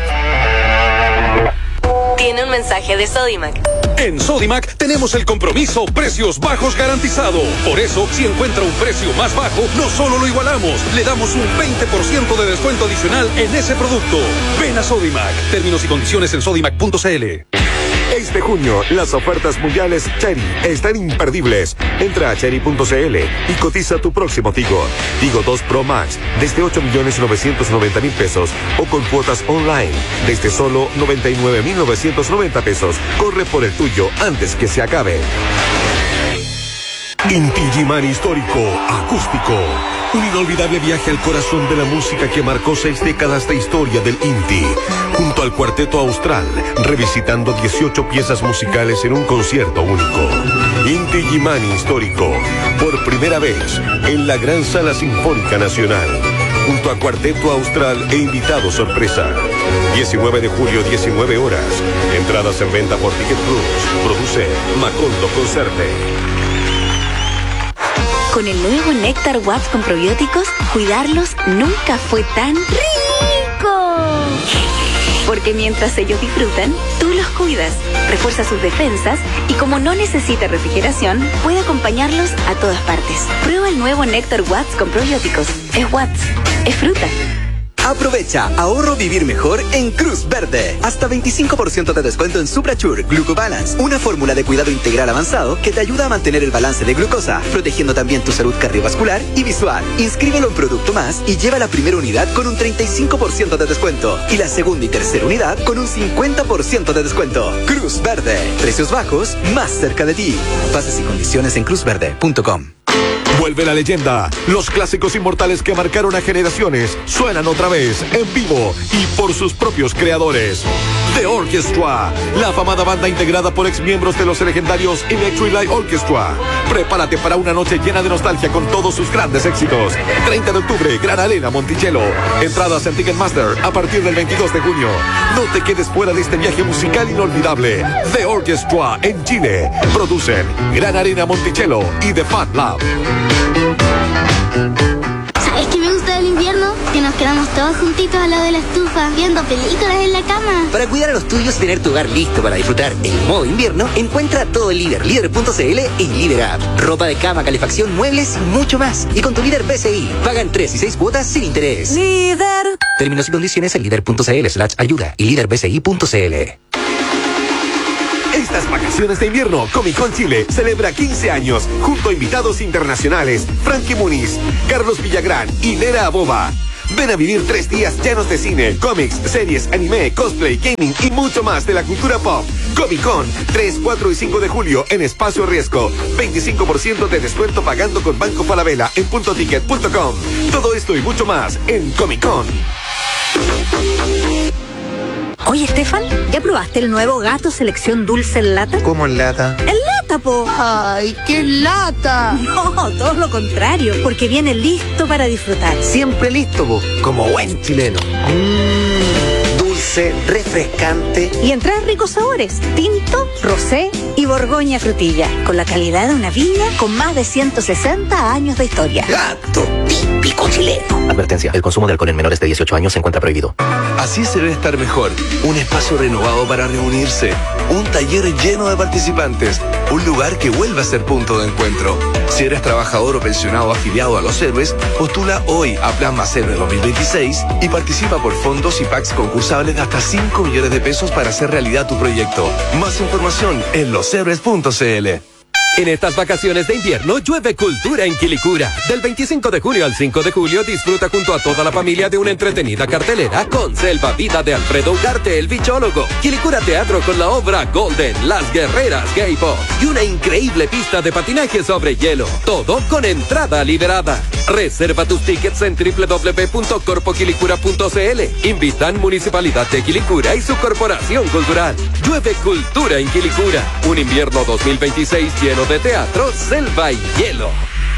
Tiene un mensaje de Sodimac. En Sodimac tenemos el compromiso precios bajos garantizado. Por eso, si encuentra un precio más bajo, no solo lo igualamos, le damos un veinte por ciento de descuento adicional en ese producto. Ven a Sodimac. Términos y condiciones en sodimac punto c l. Este junio, las ofertas mundiales Chery están imperdibles. Entra a chery punto c l y cotiza tu próximo Tigo. Tigo dos Pro Max desde ocho millones novecientos noventa mil pesos o con cuotas online desde solo noventa y nueve mil novecientos noventa pesos. Corre por el tuyo antes que se acabe. Inti Gimani Histórico Acústico. Un inolvidable viaje al corazón de la música que marcó seis décadas de historia del Inti. Junto al Cuarteto Austral, revisitando dieciocho piezas musicales en un concierto único. Inti Gimani Histórico, por primera vez en la Gran Sala Sinfónica Nacional. Junto a Cuarteto Austral e invitado sorpresa. diecinueve de julio, diecinueve horas. Entradas en venta por Ticket Plus. Produce Macondo Concerte. Con el nuevo Néctar Watts con probióticos, cuidarlos nunca fue tan rico. Porque mientras ellos disfrutan, tú los cuidas, refuerza sus defensas y como no necesita refrigeración, puede acompañarlos a todas partes. Prueba el nuevo Néctar Watts con probióticos. Es Watts, es fruta. Aprovecha, ahorro vivir mejor en Cruz Verde. Hasta veinticinco por ciento de descuento en Suprachur Glucobalance, una fórmula de cuidado integral avanzado que te ayuda a mantener el balance de glucosa, protegiendo también tu salud cardiovascular y visual. Inscríbelo en Producto Más y lleva la primera unidad con un treinta y cinco por ciento de descuento y la segunda y tercera unidad con un cincuenta por ciento de descuento. Cruz Verde, precios bajos más cerca de ti. Bases y condiciones en cruz verde punto com. Vuelve la leyenda. Los clásicos inmortales que marcaron a generaciones suenan otra vez en vivo y por sus propios creadores. The Orchestra, la afamada banda integrada por exmiembros de los legendarios Electric Light Orchestra. Prepárate para una noche llena de nostalgia con todos sus grandes éxitos. treinta de octubre, Gran Arena Monticello. Entradas en Ticketmaster a partir del veintidós de junio. No te quedes fuera de este viaje musical inolvidable. The Orchestra en Chile. Producen Gran Arena Monticello y The Fat Lab. que nos quedamos todos juntitos al lado de la estufa, viendo películas en la cama. Para cuidar a los tuyos y tener tu hogar listo para disfrutar en modo invierno, encuentra todo en Líder, líder punto c l y Líder App. Ropa de cama, calefacción, muebles y mucho más. Y con tu Líder B C I, pagan tres y seis cuotas sin interés. Líder. Términos y condiciones en líder punto c l slash ayuda y líder b c i punto c l. Estas vacaciones de invierno, Comic Con Chile celebra quince años junto a invitados internacionales Frankie Muniz, Carlos Villagrán y Nera Aboba. Ven a vivir tres días llenos de cine, cómics, series, anime, cosplay, gaming y mucho más de la cultura pop. Comic Con, tres, cuatro y cinco de julio en Espacio Riesgo. veinticinco por ciento de descuento pagando con Banco Falabella en punto ticket punto com. Todo esto y mucho más en Comic Con. Oye, Estefan, ¿ya probaste el nuevo Gato Selección Dulce en lata? ¿Cómo en lata? ¡En lata, po! ¡Ay, qué lata! No, todo lo contrario, porque viene listo para disfrutar. Siempre listo, po, como buen chileno. Mmm, dulce, refrescante. Y en tres ricos sabores, tinto, rosé y borgoña frutilla, con la calidad de una viña con más de ciento sesenta años de historia. Gato, típico chileno. Advertencia, el consumo de alcohol en menores de dieciocho años se encuentra prohibido. Así se ve estar mejor. Un espacio renovado para reunirse. Un taller lleno de participantes. Un lugar que vuelve a ser punto de encuentro. Si eres trabajador o pensionado afiliado a Los Héroes, postula hoy a Plan Más Héroe dos mil veintiséis y participa por fondos y packs concursables de hasta cinco millones de pesos para hacer realidad tu proyecto. Más información en los héroes punto c l. En estas vacaciones de invierno llueve cultura en Quilicura. Del veinticinco de junio al cinco de julio disfruta junto a toda la familia de una entretenida cartelera con Selva Vida de Alfredo Ugarte, el bichólogo, Quilicura Teatro con la obra Golden, Las Guerreras Gay Pop y una increíble pista de patinaje sobre hielo. Todo con entrada liberada. Reserva tus tickets en doble u doble u doble u punto corpo quilicura punto c l. Invitan Municipalidad de Quilicura y su Corporación Cultural. Llueve cultura en Quilicura. Un invierno dos mil veintiséis lleno de teatro, selva y hielo.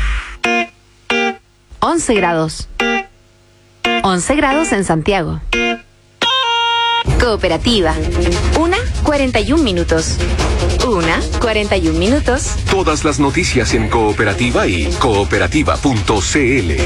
once grados. once grados en Santiago. Cooperativa. Una, cuarenta y un minutos. Una, cuarenta y un minutos. Todas las noticias en Cooperativa y cooperativa punto c l.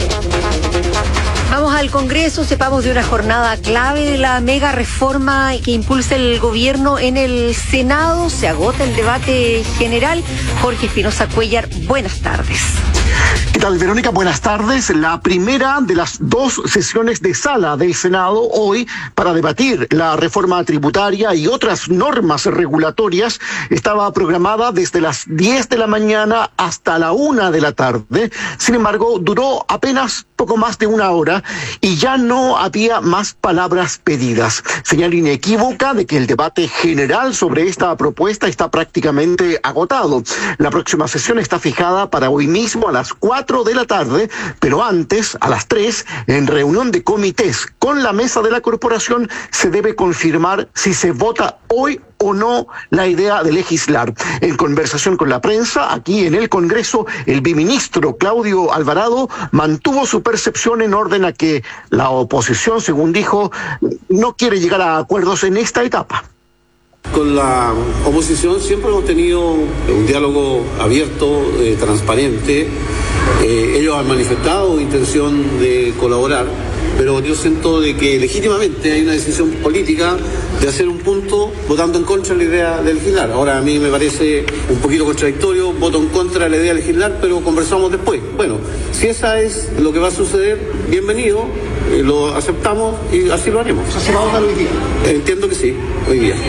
Vamos al Congreso, sepamos de una jornada clave de la mega reforma que impulsa el gobierno en el Senado. Se agota el debate general. Jorge Espinosa Cuellar, buenas tardes. ¿Qué tal, Verónica? Buenas tardes. La primera de las dos sesiones de sala del Senado hoy para debatir la reforma tributaria y otras normas regulatorias estaba programada desde las diez de la mañana hasta la una de la tarde. Sin embargo, duró apenas poco más de una hora y ya no había más palabras pedidas. Señal inequívoca de que el debate general sobre esta propuesta está prácticamente agotado. La próxima sesión está fijada para hoy mismo a las cuatro de la tarde, pero antes, a las tres, en reunión de comités con la mesa de la corporación, se debe confirmar si se vota hoy o no la idea de legislar. En conversación con la prensa, aquí en el Congreso, el biministro Claudio Alvarado mantuvo su percepción en orden a que la oposición, según dijo, no quiere llegar a acuerdos en esta etapa. Con la oposición siempre hemos tenido un diálogo abierto, eh, transparente. Eh, ellos han manifestado intención de colaborar, pero yo siento de que legítimamente hay una decisión política de hacer un punto votando en contra de la idea de legislar. Ahora a mí me parece un poquito contradictorio, voto en contra de la idea de legislar, pero conversamos después. Bueno, si esa es lo que va a suceder, bienvenido, eh, lo aceptamos y así lo haremos. ¿Se va a votar hoy día? Entiendo que sí, hoy día.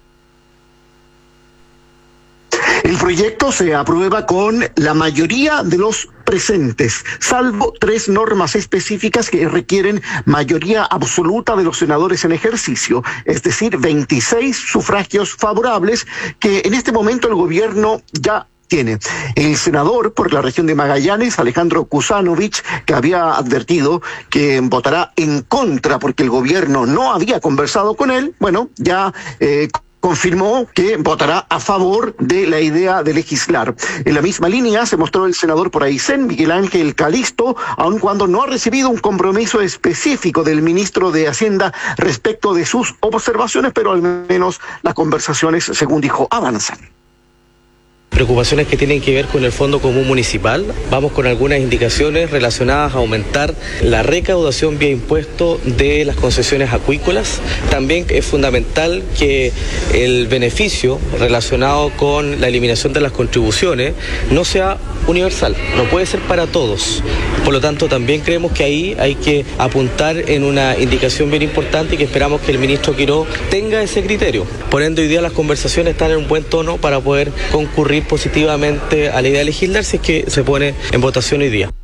El proyecto se aprueba con la mayoría de los presentes, salvo tres normas específicas que requieren mayoría absoluta de los senadores en ejercicio, es decir, veintiséis sufragios favorables que en este momento el gobierno ya tiene. El senador por la región de Magallanes, Alejandro Kusanovich, que había advertido que votará en contra porque el gobierno no había conversado con él, bueno, ya eh, confirmó que votará a favor de la idea de legislar. En la misma línea se mostró el senador por Aysén, Miguel Ángel Calisto, aun cuando no ha recibido un compromiso específico del ministro de Hacienda respecto de sus observaciones, pero al menos las conversaciones, según dijo, avanzan. Preocupaciones que tienen que ver con el Fondo Común Municipal. Vamos con algunas indicaciones relacionadas a aumentar la recaudación vía impuesto de las concesiones acuícolas. También es fundamental que el beneficio relacionado con la eliminación de las contribuciones no sea universal, no puede ser para todos. Por lo tanto, también creemos que ahí hay que apuntar en una indicación bien importante y que esperamos que el ministro Quiró tenga ese criterio. Por ende, hoy día las conversaciones están en un buen tono para poder concurrir positivamente a la idea de legislar si es que se pone en votación hoy día.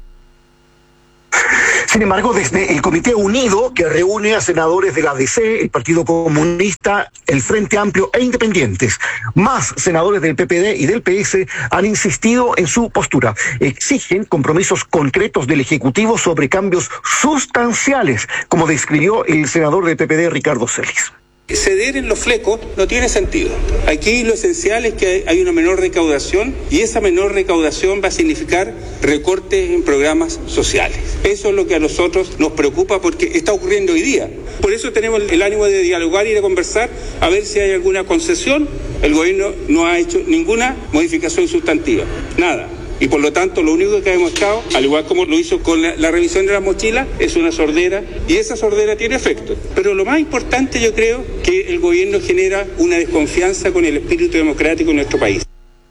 Sin embargo, desde el Comité Unido, que reúne a senadores de la D C, el Partido Comunista, el Frente Amplio e Independientes, más senadores del P P D y del P S, han insistido en su postura. Exigen compromisos concretos del Ejecutivo sobre cambios sustanciales, como describió el senador del P P D, Ricardo Celis. Ceder en los flecos no tiene sentido. Aquí lo esencial es que hay una menor recaudación y esa menor recaudación va a significar recortes en programas sociales. Eso es lo que a nosotros nos preocupa porque está ocurriendo hoy día. Por eso tenemos el ánimo de dialogar y de conversar a ver si hay alguna concesión. El gobierno no ha hecho ninguna modificación sustantiva, nada. Y por lo tanto, lo único que ha demostrado, al igual como lo hizo con la, la revisión de las mochilas, es una sordera, y esa sordera tiene efecto. Pero lo más importante, yo creo, que el gobierno genera una desconfianza con el espíritu democrático en nuestro país.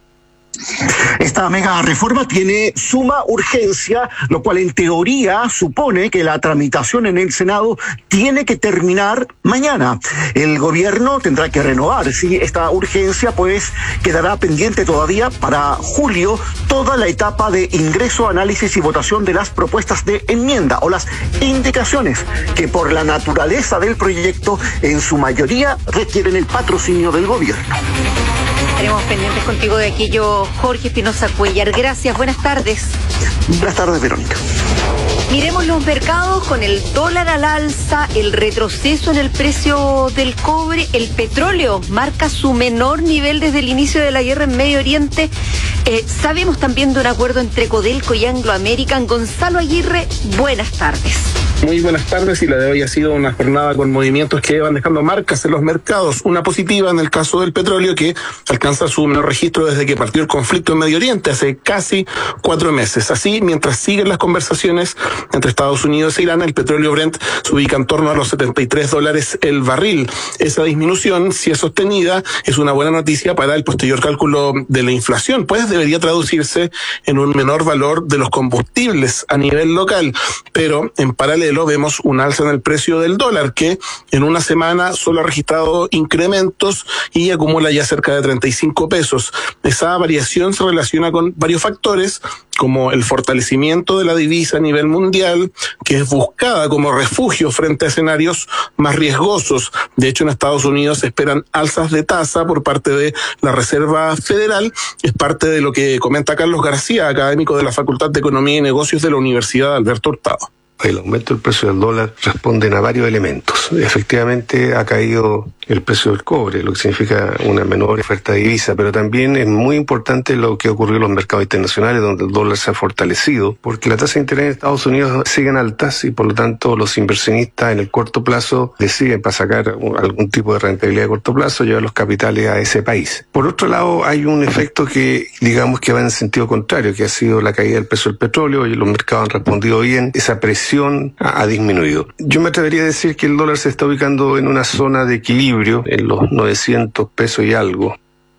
Esta mega reforma tiene suma urgencia, lo cual en teoría supone que la tramitación en el Senado tiene que terminar mañana. El gobierno tendrá que renovar, sí, esta urgencia, pues quedará pendiente todavía para julio toda la etapa de ingreso, análisis y votación de las propuestas de enmienda o las indicaciones que por la naturaleza del proyecto en su mayoría requieren el patrocinio del gobierno. Estaremos pendientes contigo de aquello, Jorge Espinosa Cuellar. Gracias, buenas tardes. Buenas tardes, Verónica. Miremos los mercados con el dólar al alza, el retroceso en el precio del cobre, el petróleo marca su menor nivel desde el inicio de la guerra en Medio Oriente. Eh, sabemos también de un acuerdo entre Codelco y Anglo American. Gonzalo Aguirre, buenas tardes. Muy buenas tardes, y la de hoy ha sido una jornada con movimientos que van dejando marcas en los mercados. Una positiva en el caso del petróleo, que alcanza su menor registro desde que partió el conflicto en Medio Oriente hace casi cuatro meses. Así, mientras siguen las conversaciones entre Estados Unidos e Irán, el petróleo Brent se ubica en torno a los setenta y tres dólares el barril. Esa disminución, si es sostenida, es una buena noticia para el posterior cálculo de la inflación, pues debería traducirse en un menor valor de los combustibles a nivel local. Pero en paralelo vemos un alza en el precio del dólar, que en una semana solo ha registrado incrementos y acumula ya cerca de treinta y cinco pesos. Esa variación se relaciona con varios factores, como el fortalecimiento de la divisa a nivel mundial, que es buscada como refugio frente a escenarios más riesgosos. De hecho, en Estados Unidos se esperan alzas de tasa por parte de la Reserva Federal. Es parte de lo que comenta Carlos García, académico de la Facultad de Economía y Negocios de la Universidad de Alberto Hurtado. El aumento del precio del dólar responden a varios elementos. Efectivamente ha caído el precio del cobre, lo que significa una menor oferta de divisa, pero también es muy importante lo que ocurrió en los mercados internacionales, donde el dólar se ha fortalecido, porque la tasa de interés en Estados Unidos siguen altas y por lo tanto los inversionistas en el corto plazo deciden, para sacar algún tipo de rentabilidad a corto plazo, llevar los capitales a ese país. Por otro lado, hay un efecto que digamos que va en sentido contrario, que ha sido la caída del precio del petróleo, y los mercados han respondido bien. Esa presión ha, ha disminuido. Yo me atrevería a decir que el dólar se está ubicando en una zona de equilibrio en los novecientos pesos y algo.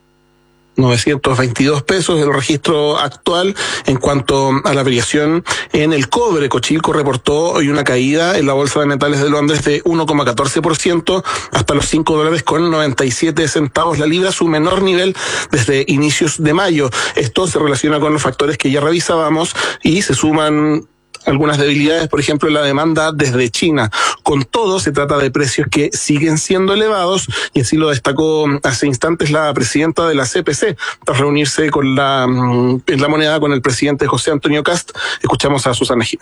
novecientos veintidós pesos el registro actual. En cuanto a la variación en el cobre, Cochilco reportó hoy una caída en la Bolsa de Metales de Londres de uno coma catorce por ciento hasta los cinco dólares con noventa y siete centavos la libra, su menor nivel desde inicios de mayo. Esto se relaciona con los factores que ya revisábamos y se suman algunas debilidades, por ejemplo, en la demanda desde China. Con todo, se trata de precios que siguen siendo elevados, y así lo destacó hace instantes la presidenta de la C P C, tras reunirse con la, en la moneda con el presidente José Antonio Kast. Escuchamos a Susana Jiménez.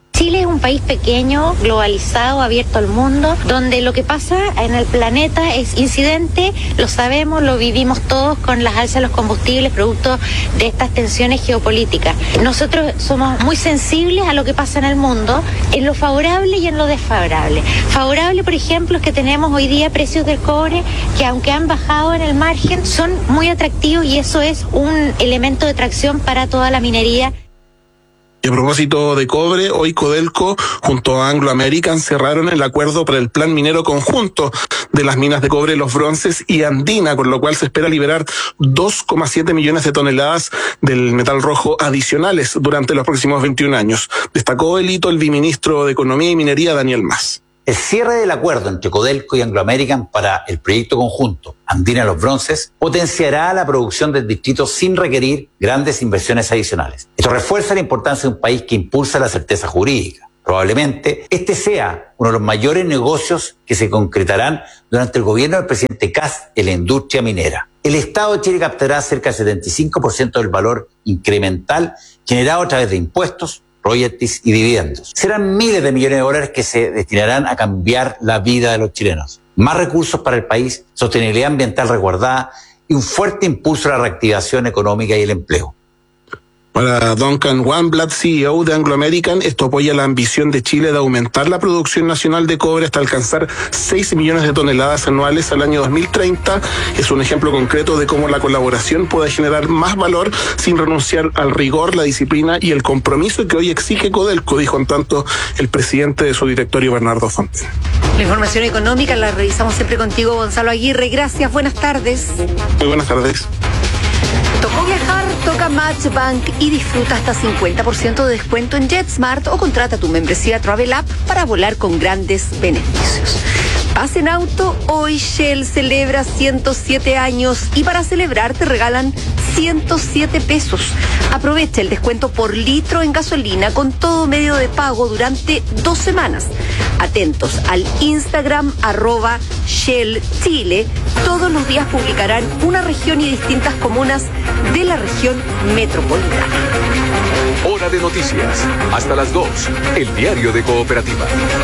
Chile es un país pequeño, globalizado, abierto al mundo, donde lo que pasa en el planeta es incidente, lo sabemos, lo vivimos todos con las alzas de los combustibles, producto de estas tensiones geopolíticas. Nosotros somos muy sensibles a lo que pasa en el mundo, en lo favorable y en lo desfavorable. Favorable, por ejemplo, es que tenemos hoy día precios del cobre que, aunque han bajado en el margen, son muy atractivos y eso es un elemento de atracción para toda la minería. Y a propósito de cobre, hoy Codelco junto a Anglo American cerraron el acuerdo para el plan minero conjunto de las minas de cobre Los Bronces y Andina, con lo cual se espera liberar dos coma siete millones de toneladas del metal rojo adicionales durante los próximos veintiún años. Destacó el hito el viceministro de Economía y Minería, Daniel Mas. El cierre del acuerdo entre Codelco y Anglo American para el proyecto conjunto Andina Los Bronces potenciará la producción del distrito sin requerir grandes inversiones adicionales. Esto refuerza la importancia de un país que impulsa la certeza jurídica. Probablemente este sea uno de los mayores negocios que se concretarán durante el gobierno del presidente Kast en la industria minera. El Estado de Chile captará cerca del setenta y cinco por ciento del valor incremental generado a través de impuestos, royalties y dividendos. Serán miles de millones de dólares que se destinarán a cambiar la vida de los chilenos. Más recursos para el país, sostenibilidad ambiental resguardada y un fuerte impulso a la reactivación económica y el empleo. Para Duncan Wanblad, C E O de Anglo American, esto apoya la ambición de Chile de aumentar la producción nacional de cobre hasta alcanzar seis millones de toneladas anuales al año dos mil treinta. Es un ejemplo concreto de cómo la colaboración puede generar más valor sin renunciar al rigor, la disciplina y el compromiso que hoy exige Codelco, dijo en tanto el presidente de su directorio, Bernardo Fonten. La información económica la revisamos siempre contigo, Gonzalo Aguirre. Gracias, buenas tardes. Muy buenas tardes. Tocó viajar, toca Matchbank y disfruta hasta cincuenta por ciento de descuento en JetSmart o contrata tu membresía Travel App para volar con grandes beneficios. Paz en auto, hoy Shell celebra ciento siete años y para celebrar te regalan ciento siete pesos. Aprovecha el descuento por litro en gasolina con todo medio de pago durante dos semanas. Atentos al Instagram arroba Shell Chile. Todos los días publicarán una región y distintas comunas de la región metropolitana. Hora de noticias. Hasta las dos. El diario de Cooperativa.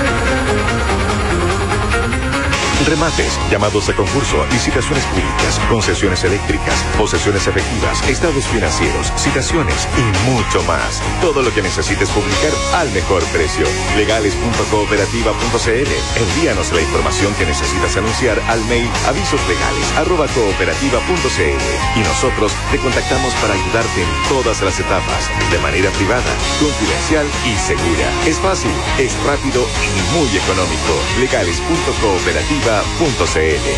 Remates, llamados a concurso, licitaciones públicas, concesiones eléctricas, posesiones efectivas, estados financieros, citaciones y mucho más. Todo lo que necesites publicar al mejor precio. legales punto cooperativa punto c l. Envíanos la información que necesitas anunciar al mail avisoslegales arroba cooperativa punto c l y nosotros te contactamos para ayudarte en todas las etapas, de manera privada, confidencial y segura. Es fácil, es rápido y muy económico. legales punto cooperativa punto c l.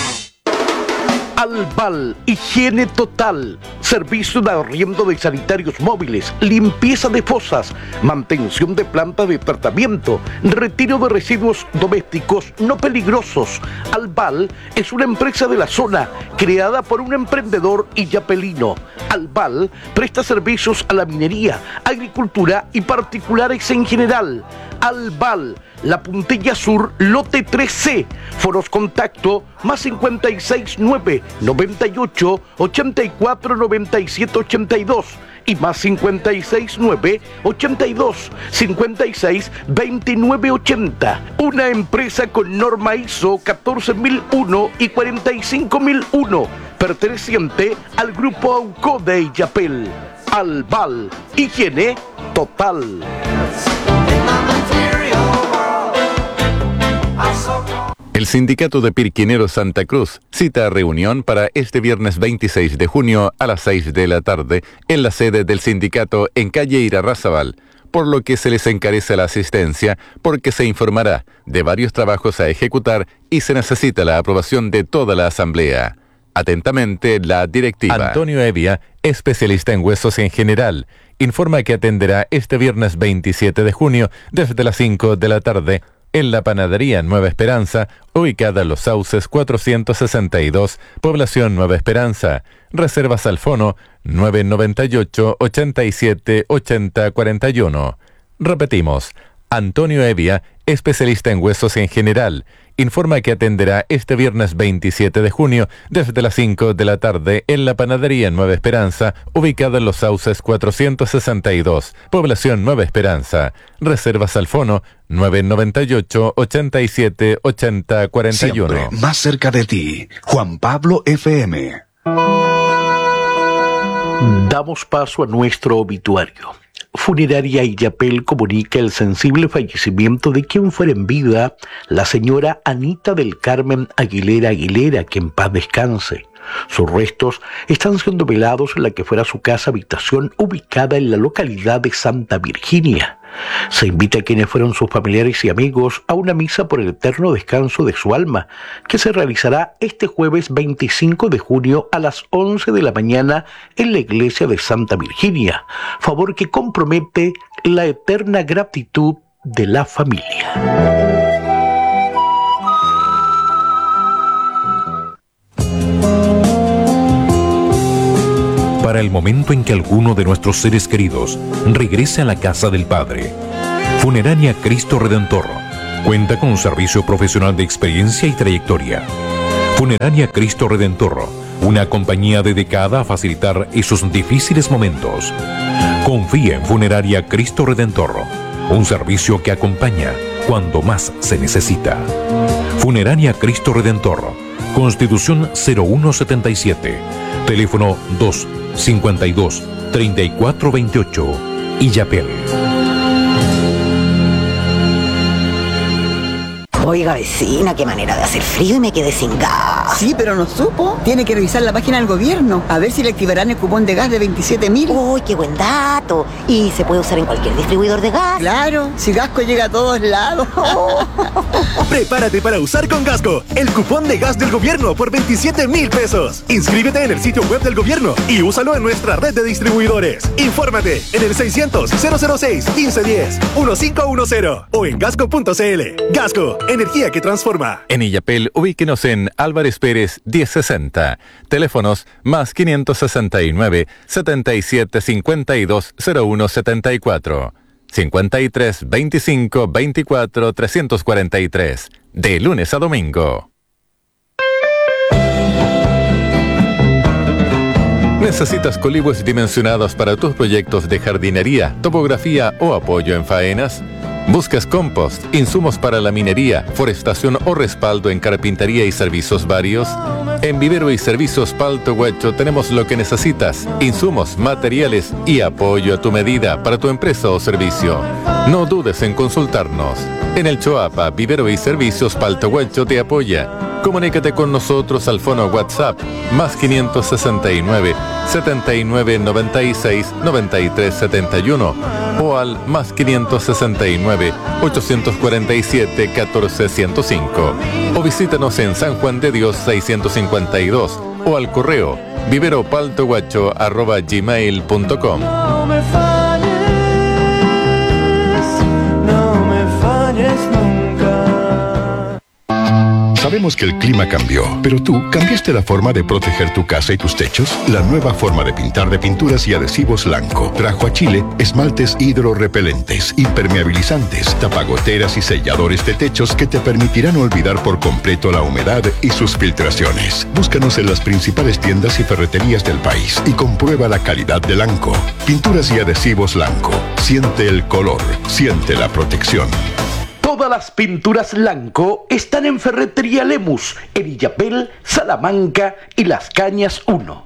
Albal, higiene total, servicio de arriendo de sanitarios móviles, limpieza de fosas, mantención de plantas de tratamiento, retiro de residuos domésticos no peligrosos. Albal es una empresa de la zona creada por un emprendedor illapelino. Albal presta servicios a la minería, agricultura y particulares en general. Albal, La Puntilla Sur, lote tres C. Foros contacto más cincuenta y seis nueve noventa y ocho ochenta y cuatro noventa y siete ochenta y dos y más cincuenta y seis nueve ochenta y dos cincuenta y seis veintinueve ochenta. Una empresa con norma I S O catorce mil uno y cuarenta y cinco mil uno, perteneciente al grupo Auco de Illapel. Albal, higiene total. El Sindicato de Pirquineros Santa Cruz cita a reunión para este viernes veintiséis de junio a las seis de la tarde en la sede del sindicato en calle Irarrázaval, por lo que se les encarece la asistencia porque se informará de varios trabajos a ejecutar y se necesita la aprobación de toda la asamblea. Atentamente, la directiva. Antonio Evia, especialista en huesos en general, informa que atenderá este viernes veintisiete de junio desde las cinco de la tarde en la panadería Nueva Esperanza, ubicada en Los Sauces cuatrocientos sesenta y dos, población Nueva Esperanza. Reservas al fono nueve noventa y ocho ochenta y siete ochenta cuarenta y uno. Repetimos, Antonio Evia, especialista en huesos en general, informa que atenderá este viernes veintisiete de junio desde las cinco de la tarde en la panadería Nueva Esperanza, ubicada en Los Sauces cuatrocientos sesenta y dos, población Nueva Esperanza. Reservas al fono nueve noventa y ocho, ochenta y siete, ochenta, cuarenta y uno. Siempre más cerca de ti. Juan Pablo F M. Damos paso a nuestro obituario. Funeraria Illapel comunica el sensible fallecimiento de quien fuera en vida la señora Anita del Carmen Aguilera Aguilera, que en paz descanse. Sus restos están siendo velados en la que fuera su casa habitación ubicada en la localidad de Santa Virginia. Se invita a quienes fueron sus familiares y amigos a una misa por el eterno descanso de su alma, que se realizará este jueves veinticinco de junio a las once de la mañana en la iglesia de Santa Virginia, favor que compromete la eterna gratitud de la familia. Para el momento en que alguno de nuestros seres queridos regrese a la casa del Padre, Funeraria Cristo Redentor cuenta con un servicio profesional de experiencia y trayectoria. Funeraria Cristo Redentor, una compañía dedicada a facilitar esos difíciles momentos. Confía en Funeraria Cristo Redentor, un servicio que acompaña cuando más se necesita. Funeraria Cristo Redentor, Constitución cero uno setenta y siete, teléfono dos cincuenta y dos, treinta y cuatro veintiocho, Illapel. Oiga, vecina, qué manera de hacer frío y me quedé sin gas. Sí, pero no supo. Tiene que revisar la página del gobierno, a ver si le activarán el cupón de gas de veintisiete mil. ¡Uy, qué buen dato! ¿Y se puede usar en cualquier distribuidor de gas? Claro, si Gasco llega a todos lados. Prepárate para usar con Gasco el cupón de gas del gobierno por veintisiete mil pesos. Inscríbete en el sitio web del gobierno y úsalo en nuestra red de distribuidores. Infórmate en el seiscientos, cero cero seis, quince diez, quince diez o en gasco punto c l. Gasco, energía que transforma. En Illapel, ubíquenos en Álvarez Pérez diez sesenta. Teléfonos más quinientos sesenta y nueve, setenta y siete, cincuenta y dos, cero uno setenta y cuatro. cincuenta y tres, veinticinco, veinticuatro, trescientos cuarenta y tres. De lunes a domingo. ¿Necesitas colibos dimensionados para tus proyectos de jardinería, topografía o apoyo en faenas? ¿Buscas compost, insumos para la minería, forestación o respaldo en carpintería y servicios varios? En Vivero y Servicios Palto Huacho tenemos lo que necesitas: insumos, materiales y apoyo a tu medida para tu empresa o servicio. No dudes en consultarnos. En el Choapa, Vivero y Servicios Palto Huacho te apoya. Comunícate con nosotros al fono WhatsApp más quinientos sesenta y nueve, setenta y nueve, noventa y seis, noventa y tres setenta y uno o al más quinientos sesenta y nueve, ochocientos cuarenta y siete, catorce ciento cinco o visítanos en San Juan de Dios seiscientos cincuenta y dos o al correo viveropaltoguacho arroba gmail punto com. No me falles, no me falles nunca. Sabemos que el clima cambió, pero tú cambiaste la forma de proteger tu casa y tus techos. La nueva forma de pintar de Pinturas y Adhesivos Lanco trajo a Chile esmaltes hidrorrepelentes, impermeabilizantes, tapagoteras y selladores de techos que te permitirán olvidar por completo la humedad y sus filtraciones. Búscanos en las principales tiendas y ferreterías del país y comprueba la calidad de Lanco. Pinturas y Adhesivos Lanco. Siente el color, siente la protección. Todas las pinturas Lanco están en Ferretería Lemus, en Illapel, Salamanca y Las Cañas uno.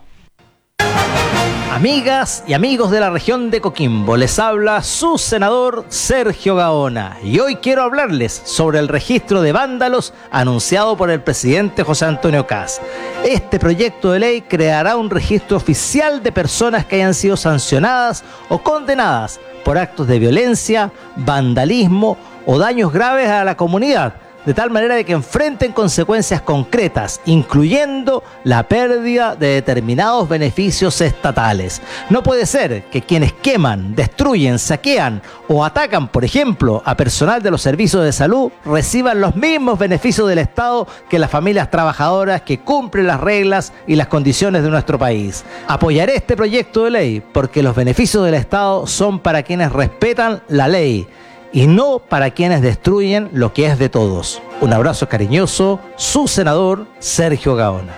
Amigas y amigos de la región de Coquimbo, les habla su senador Sergio Gaona y hoy quiero hablarles sobre el registro de vándalos anunciado por el presidente José Antonio Kast. Este proyecto de ley creará un registro oficial de personas que hayan sido sancionadas o condenadas por actos de violencia, vandalismo o daños graves a la comunidad, de tal manera de que enfrenten consecuencias concretas, incluyendo la pérdida de determinados beneficios estatales. No puede ser que quienes queman, destruyen, saquean o atacan, por ejemplo, a personal de los servicios de salud, reciban los mismos beneficios del Estado que las familias trabajadoras que cumplen las reglas y las condiciones de nuestro país. Apoyaré este proyecto de ley porque los beneficios del Estado son para quienes respetan la ley y no para quienes destruyen lo que es de todos. Un abrazo cariñoso, su senador Sergio Gaona.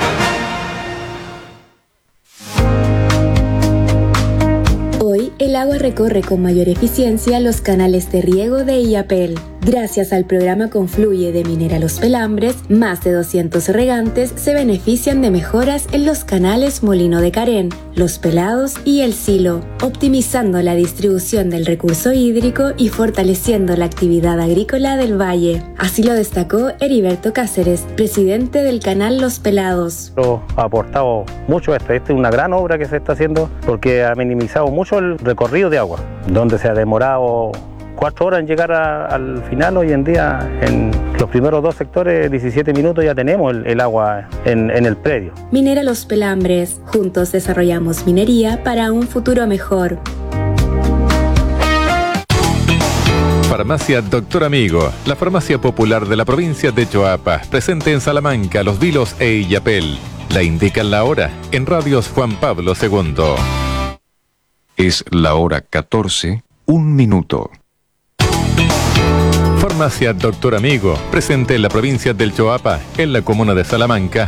Hoy el agua recorre con mayor eficiencia los canales de riego de Illapel. Gracias al programa Confluye de Minera Los Pelambres, más de doscientos regantes se benefician de mejoras en los canales Molino de Carén, Los Pelados y El Silo, optimizando la distribución del recurso hídrico y fortaleciendo la actividad agrícola del valle. Así lo destacó Heriberto Cáceres, presidente del canal Los Pelados. Ha aportado mucho esto. Esta es una gran obra que se está haciendo porque ha minimizado mucho el recorrido de agua, donde se ha demorado cuatro horas en llegar a, al final. Hoy en día, en los primeros dos sectores, diecisiete minutos ya tenemos el, el agua en, en el predio. Minera Los Pelambres. Juntos desarrollamos minería para un futuro mejor. Farmacia Doctor Amigo, la farmacia popular de la provincia de Choapa, presente en Salamanca, Los Vilos e Illapel. La indican la hora en Radios Juan Pablo segundo. Es la hora catorce, un minuto. Farmacia Doctor Amigo, presente en la provincia del Choapa, en la comuna de Salamanca,